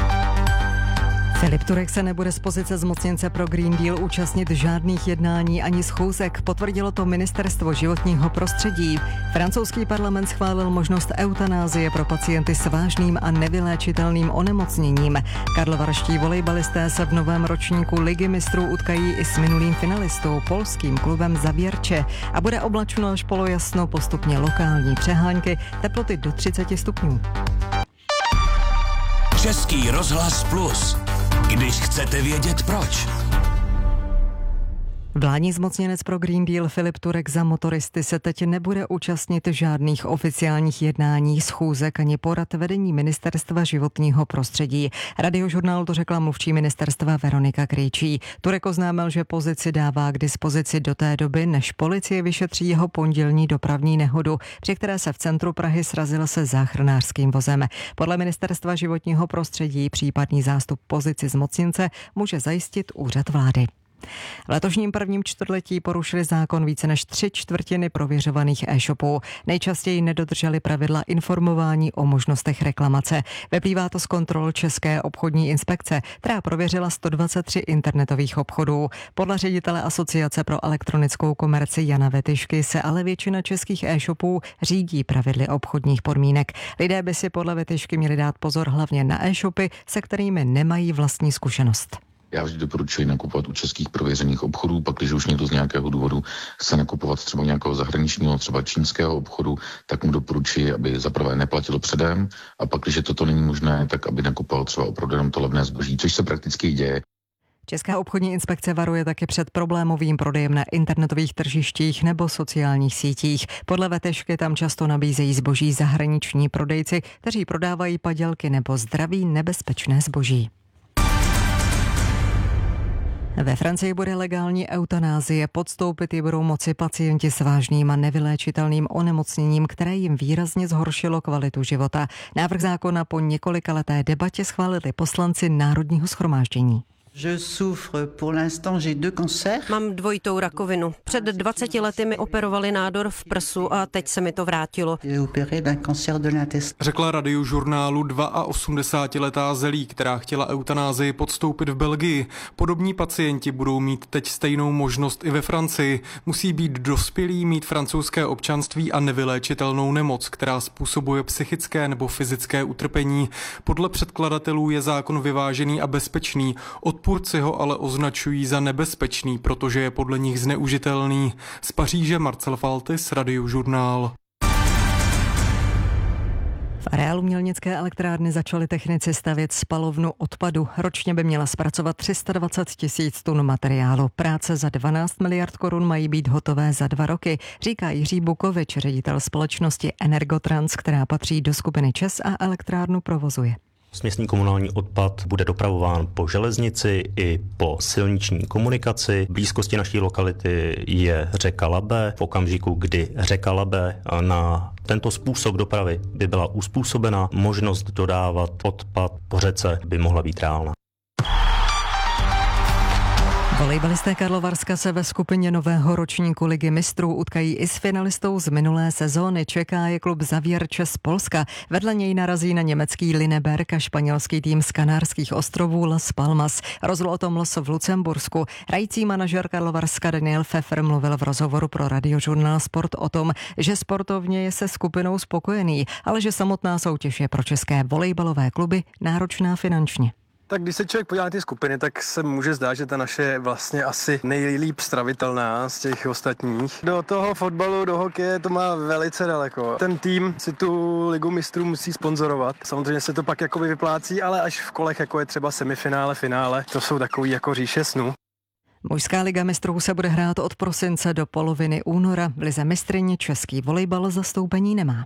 Filip Turek se nebude z pozice zmocněnce pro Green Deal účastnit žádných jednání ani schůzek, potvrdilo to Ministerstvo životního prostředí. Francouzský parlament schválil možnost eutanázie pro pacienty s vážným a nevyléčitelným onemocněním. Karlovarští volejbalisté se v novém ročníku Ligy mistrů utkají i s minulým finalistou, polským klubem Zawiercie, a bude oblačno až polojasno, postupně lokální přehánky, teploty do 30 stupňů. Český rozhlas Plus. Když chcete vědět proč. Vládní zmocněnec pro Green Deal Filip Turek za motoristy se teď nebude účastnit žádných oficiálních jednání, schůzek ani porad vedení Ministerstva životního prostředí. Radiožurnálu to řekla mluvčí ministerstva Veronika Krejčí. Turek oznámil, že pozici dává k dispozici do té doby, než policie vyšetří jeho pondělní dopravní nehodu, při které se v centru Prahy srazil se záchranářským vozem. Podle Ministerstva životního prostředí případný zástup pozici zmocněnce může zajistit úřad vlády. V letošním prvním čtvrtletí porušili zákon více než 3/4 prověřovaných e-shopů. Nejčastěji nedodrželi pravidla informování o možnostech reklamace. Vyplývá to z kontrol České obchodní inspekce, která prověřila 123 internetových obchodů. Podle ředitele Asociace pro elektronickou komerci Jana Vetyšky se ale většina českých e-shopů řídí pravidly obchodních podmínek. Lidé by si podle Vetyšky měli dát pozor hlavně na e-shopy, se kterými nemají vlastní zkušenost. Já vždy doporučuji nakupovat u českých prověřených obchodů, pak když už někdo z nějakého důvodu chce nakupovat třeba nějakého zahraničního, třeba čínského obchodu, tak mu doporučuji, aby zaprvé neplatilo předem, a pak, když toto není možné, tak aby nakupoval třeba opravdu jenom to levné zboží, což se prakticky děje. Česká obchodní inspekce varuje také před problémovým prodejem na internetových tržištích nebo sociálních sítích. Podle Vetyšky tam často nabízejí zboží zahraniční prodejci, kteří prodávají padělky nebo zdraví nebezpečné zboží. Ve Francii bude legální eutanázie, podstoupit ji budou moci pacienti s vážným a nevyléčitelným onemocněním, které jim výrazně zhoršilo kvalitu života. Návrh zákona po několikaleté debatě schválili poslanci Národního shromáždění. Mám dvojitou rakovinu. Před 20 lety mi operovali nádor v prsu a teď se mi to vrátilo. Řekla Radiožurnálu 82letá Zelí, která chtěla eutanázii podstoupit v Belgii. Podobní pacienti budou mít teď stejnou možnost i ve Francii. Musí být dospělí, mít francouzské občanství a nevyléčitelnou nemoc, která způsobuje psychické nebo fyzické utrpení. Podle předkladatelů je zákon vyvážený a bezpečný. Odpůrci ho ale označují za nebezpečný, protože je podle nich zneužitelný. Z Paříže Marcel Faltis, Radiožurnál. V areálu Mělnické elektrárny začali technici stavět spalovnu odpadu. Ročně by měla zpracovat 320 000 tun materiálu. Práce za 12 miliard korun mají být hotové za 2 roky, říká Jiří Bukovič, ředitel společnosti Energotrans, která patří do skupiny ČEZ a elektrárnu provozuje. Směsný komunální odpad bude dopravován po železnici i po silniční komunikaci. V blízkosti naší lokality je řeka Labe. V okamžiku, kdy řeka Labe na tento způsob dopravy by byla uspůsobena, možnost dodávat odpad po řece by mohla být reálná. Volejbalisté Karlovarska se ve skupině nového ročníku Ligy mistrů utkají i s finalistou z minulé sezóny. Čeká je klub Zawiercie z Polska. Vedle něj narazí na německý Lineberg a španělský tým z Kanárských ostrovů Las Palmas. Rozhodl o tom los v Lucembursku. Hrající manažer Karlovarska Daniel Pfeffer mluvil v rozhovoru pro Radiožurnál Sport o tom, že sportovně je se skupinou spokojený, ale že samotná soutěž je pro české volejbalové kluby náročná finančně. Tak když se člověk podívá na ty skupiny, tak se může zdát, že ta naše je vlastně asi nejlíp stravitelná z těch ostatních. Do toho fotbalu, do hokeje to má velice daleko. Ten tým si tu Ligu mistrů musí sponzorovat. Samozřejmě se to pak jakoby vyplácí, ale až v kolech, jako je třeba semifinále, finále, to jsou takový jako říše snů. Mužská liga mistrů se bude hrát od prosince do poloviny února. V lize mistryně český volejbal zastoupení nemá.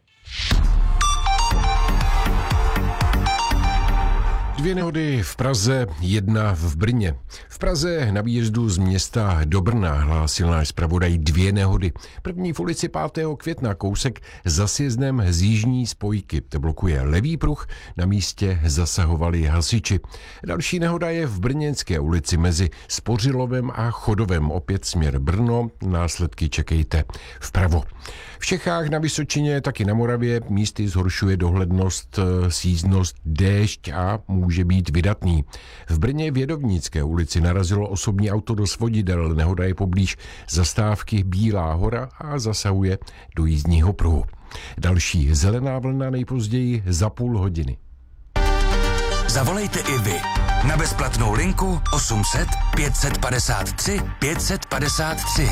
Dvě nehody v Praze, jedna v Brně. V Praze na výjezdu z města do Brna hlásil náš zpravodaj 2 nehody. První v ulici 5. května, kousek za sjezdem z jižní spojky. To blokuje levý pruh, na místě zasahovali hasiči. Další nehoda je v Brněnské ulici mezi Spořilovem a Chodovem. Opět směr Brno, následky čekejte vpravo. V Čechách, na Vysočině, taky na Moravě místy zhoršuje dohlednost, sjízdnost, déšť a může může být vydatný. V Brně v Jedovnické ulici narazilo osobní auto do svodidel. Nehoda je poblíž zastávky Bílá hora a zasahuje do jízdního pruhu. Další zelená vlna nejpozději za půl hodiny. Zavolejte i vy na bezplatnou linku 800 553 553.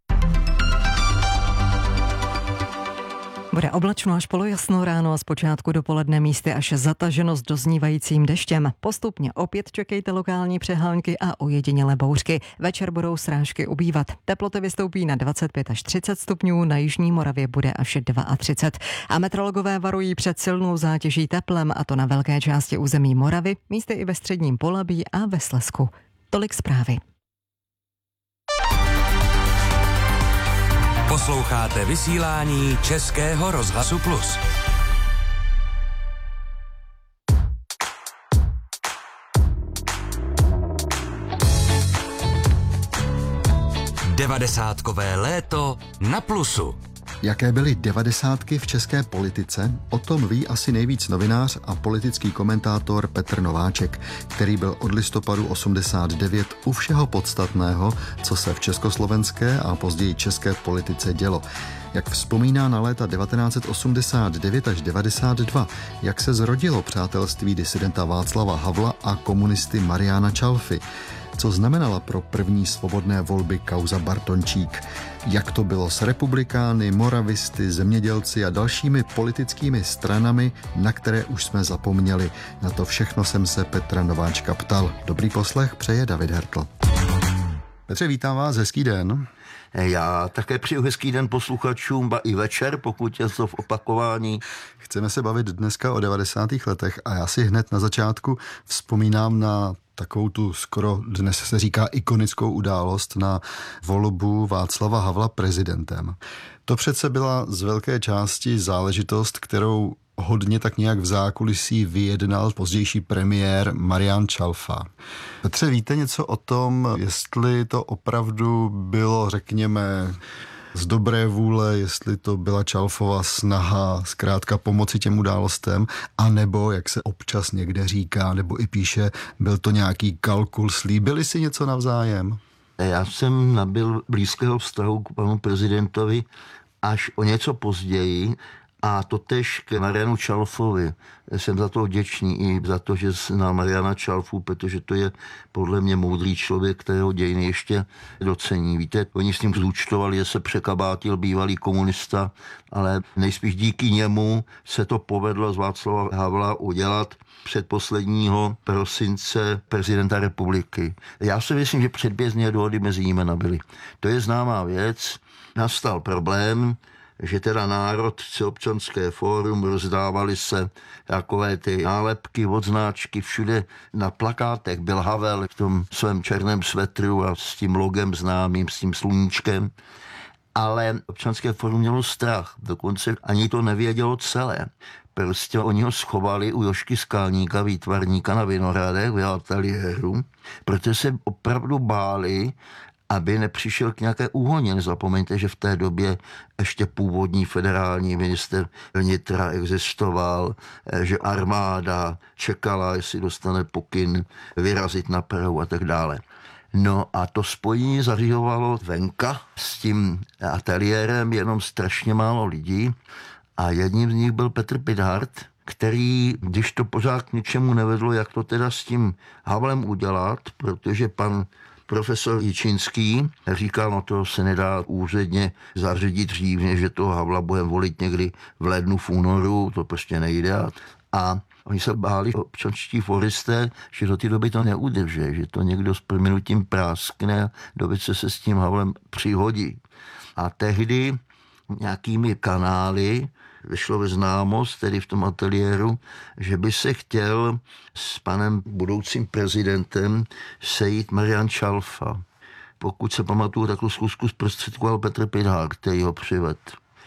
Bude oblačno až polojasno ráno a zpočátku dopoledne místy až zataženo s doznívajícím deštěm. Postupně opět čekejte lokální přehánky a ojedinělé bouřky. Večer budou srážky ubývat. Teploty vystoupí na 25 až 30 stupňů, na jižní Moravě bude až 32. A meteorologové varují před silnou zátěží teplem, a to na velké části území Moravy, místy i ve středním Polabí a ve Slezsku. Tolik zprávy. Posloucháte vysílání Českého rozhlasu Plus. Devadesátkové léto na Plusu. Jaké byly 90. v české politice? O tom ví asi nejvíc novinář a politický komentátor Petr Nováček, který byl od listopadu 89 u všeho podstatného, co se v československé a později české politice dělo. Jak vzpomíná na léta 1989 až 92, jak se zrodilo přátelství disidenta Václava Havla a komunisty Mariana Čalfy. Co znamenala pro první svobodné volby kauza Bartončík? Jak to bylo s republikány, moravisty, zemědělci a dalšími politickými stranami, na které už jsme zapomněli? Na to všechno jsem se Petra Nováčka ptal. Dobrý poslech přeje David Hertl. Petře, vítám vás, hezký den. Já také přeju hezký den posluchačům, ba i večer, pokud je to v opakování. Chceme se bavit dneska o 90. letech a já si hned na začátku vzpomínám na takovou tu skoro dnes se říká ikonickou událost, na volbu Václava Havla prezidentem. To přece byla z velké části záležitost, kterou hodně tak nějak v zákulisí vyjednal pozdější premiér Marian Čalfa. Petře, víte něco o tom, jestli to opravdu bylo, řekněme, z dobré vůle, jestli to byla Čalfova snaha zkrátka pomoci těm událostem, anebo, jak se občas někde říká, nebo i píše, byl to nějaký kalkul, slíbili si něco navzájem? Já jsem nabyl blízkého vztahu k panu prezidentovi až o něco později, a totéž k Marianu Čalfovi. Jsem za to vděčný i za to, že znám Mariana Čalfu, protože to je podle mě moudrý člověk, kterého dějiny ještě docení. Víte, oni s ním zúčtovali, že se překabátil bývalý komunista, ale nejspíš díky němu se to povedlo z Václava Havla udělat předposledního prosince prezidenta republiky. Já si myslím, že předběžné dohody mezi nimi nabyly. To je známá věc. Nastal problém, že teda národ, občanské fórum, rozdávali se takové ty nálepky, odznáčky, všude na plakátech byl Havel v tom svém černém svetru a s tím logem známým, s tím sluníčkem. Ale občanské fórum mělo strach, dokonce ani to nevědělo celé. Prostě oni ho schovali u Jožky Skalníka, výtvarníka na Vinohradech, v ateliéru, protože se opravdu báli, aby nepřišel k nějaké úhoně. Nezapomeňte, že v té době ještě původní federální minister vnitra existoval, že armáda čekala, jestli dostane pokyn vyrazit na Prahu a tak dále. No a to spojení zařizovalo venka s tím ateliérem jenom strašně málo lidí a jedním z nich byl Petr Pithart, který, když to pořád k ničemu nevedlo, jak to teda s tím Havlem udělat, protože pan profesor Jičínský říkal, no to se nedá úředně zařídit dřív, že toho Havla budeme volit někdy v lednu, v únoru, to prostě nejde. A oni se báli, občanští foristé, že do té doby to neudrže, že to někdo s prominutím práskne a doby se s tím Havlem přihodí. A tehdy nějakými kanály vyšlo ve známost, tedy v tom ateliéru, že by se chtěl s panem budoucím prezidentem sejít Marian Čalfa. Pokud se pamatuju, takovou schůzku zprostředkoval Petr Pithart, který ho přived.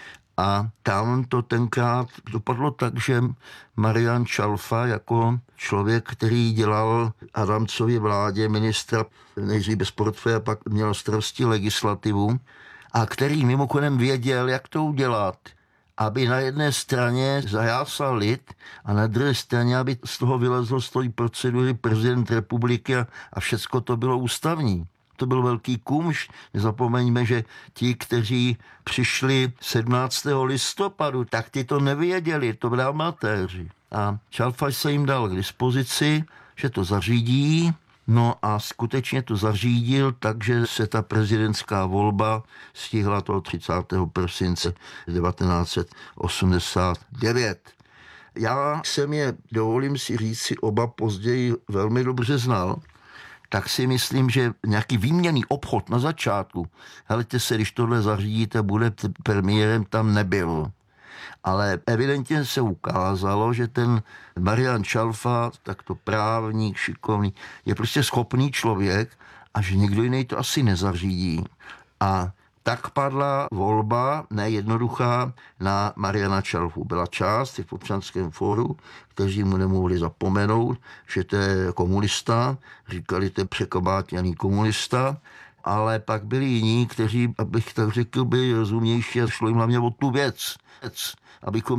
A tam to tenkrát dopadlo tak, že Marian Čalfa jako člověk, který dělal Adamcově vládě ministra nejdřív bez portfeje, pak měl starosti legislativu, a který mimochodem věděl, jak to udělat, aby na jedné straně zajásal lid a na druhé straně, aby z toho vylezl z té procedury prezident republiky a všecko to bylo ústavní. To byl velký kumš. Nezapomeňme, že ti, kteří přišli 17. listopadu, tak ti to nevěděli, to byli amatéři. A Čalfa se jim dal k dispozici, že to zařídí, no a skutečně to zařídil, takže se ta prezidentská volba stihla toho 30. prosince 1989. Já jsem je, dovolím si říct, si oba později velmi dobře znal, tak si myslím, že nějaký výměnný obchod na začátku, helejte se, když tohle zařídíte, budete premiérem, tam nebyl. Ale evidentně se ukázalo, že ten Marian Čalfa, takto právník, šikovný, je prostě schopný člověk a že někdo jiný to asi nezařídí. A tak padla volba, nejednoduchá, na Mariana Čalfu. Byla část v Občanském fóru, kteří mu nemohli zapomenout, že to je komunista, říkali, to je překabátěný komunista, ale pak byli jiní, kteří, abych tak řekl, byli rozumnější a šlo jim hlavně o tu věc, abychom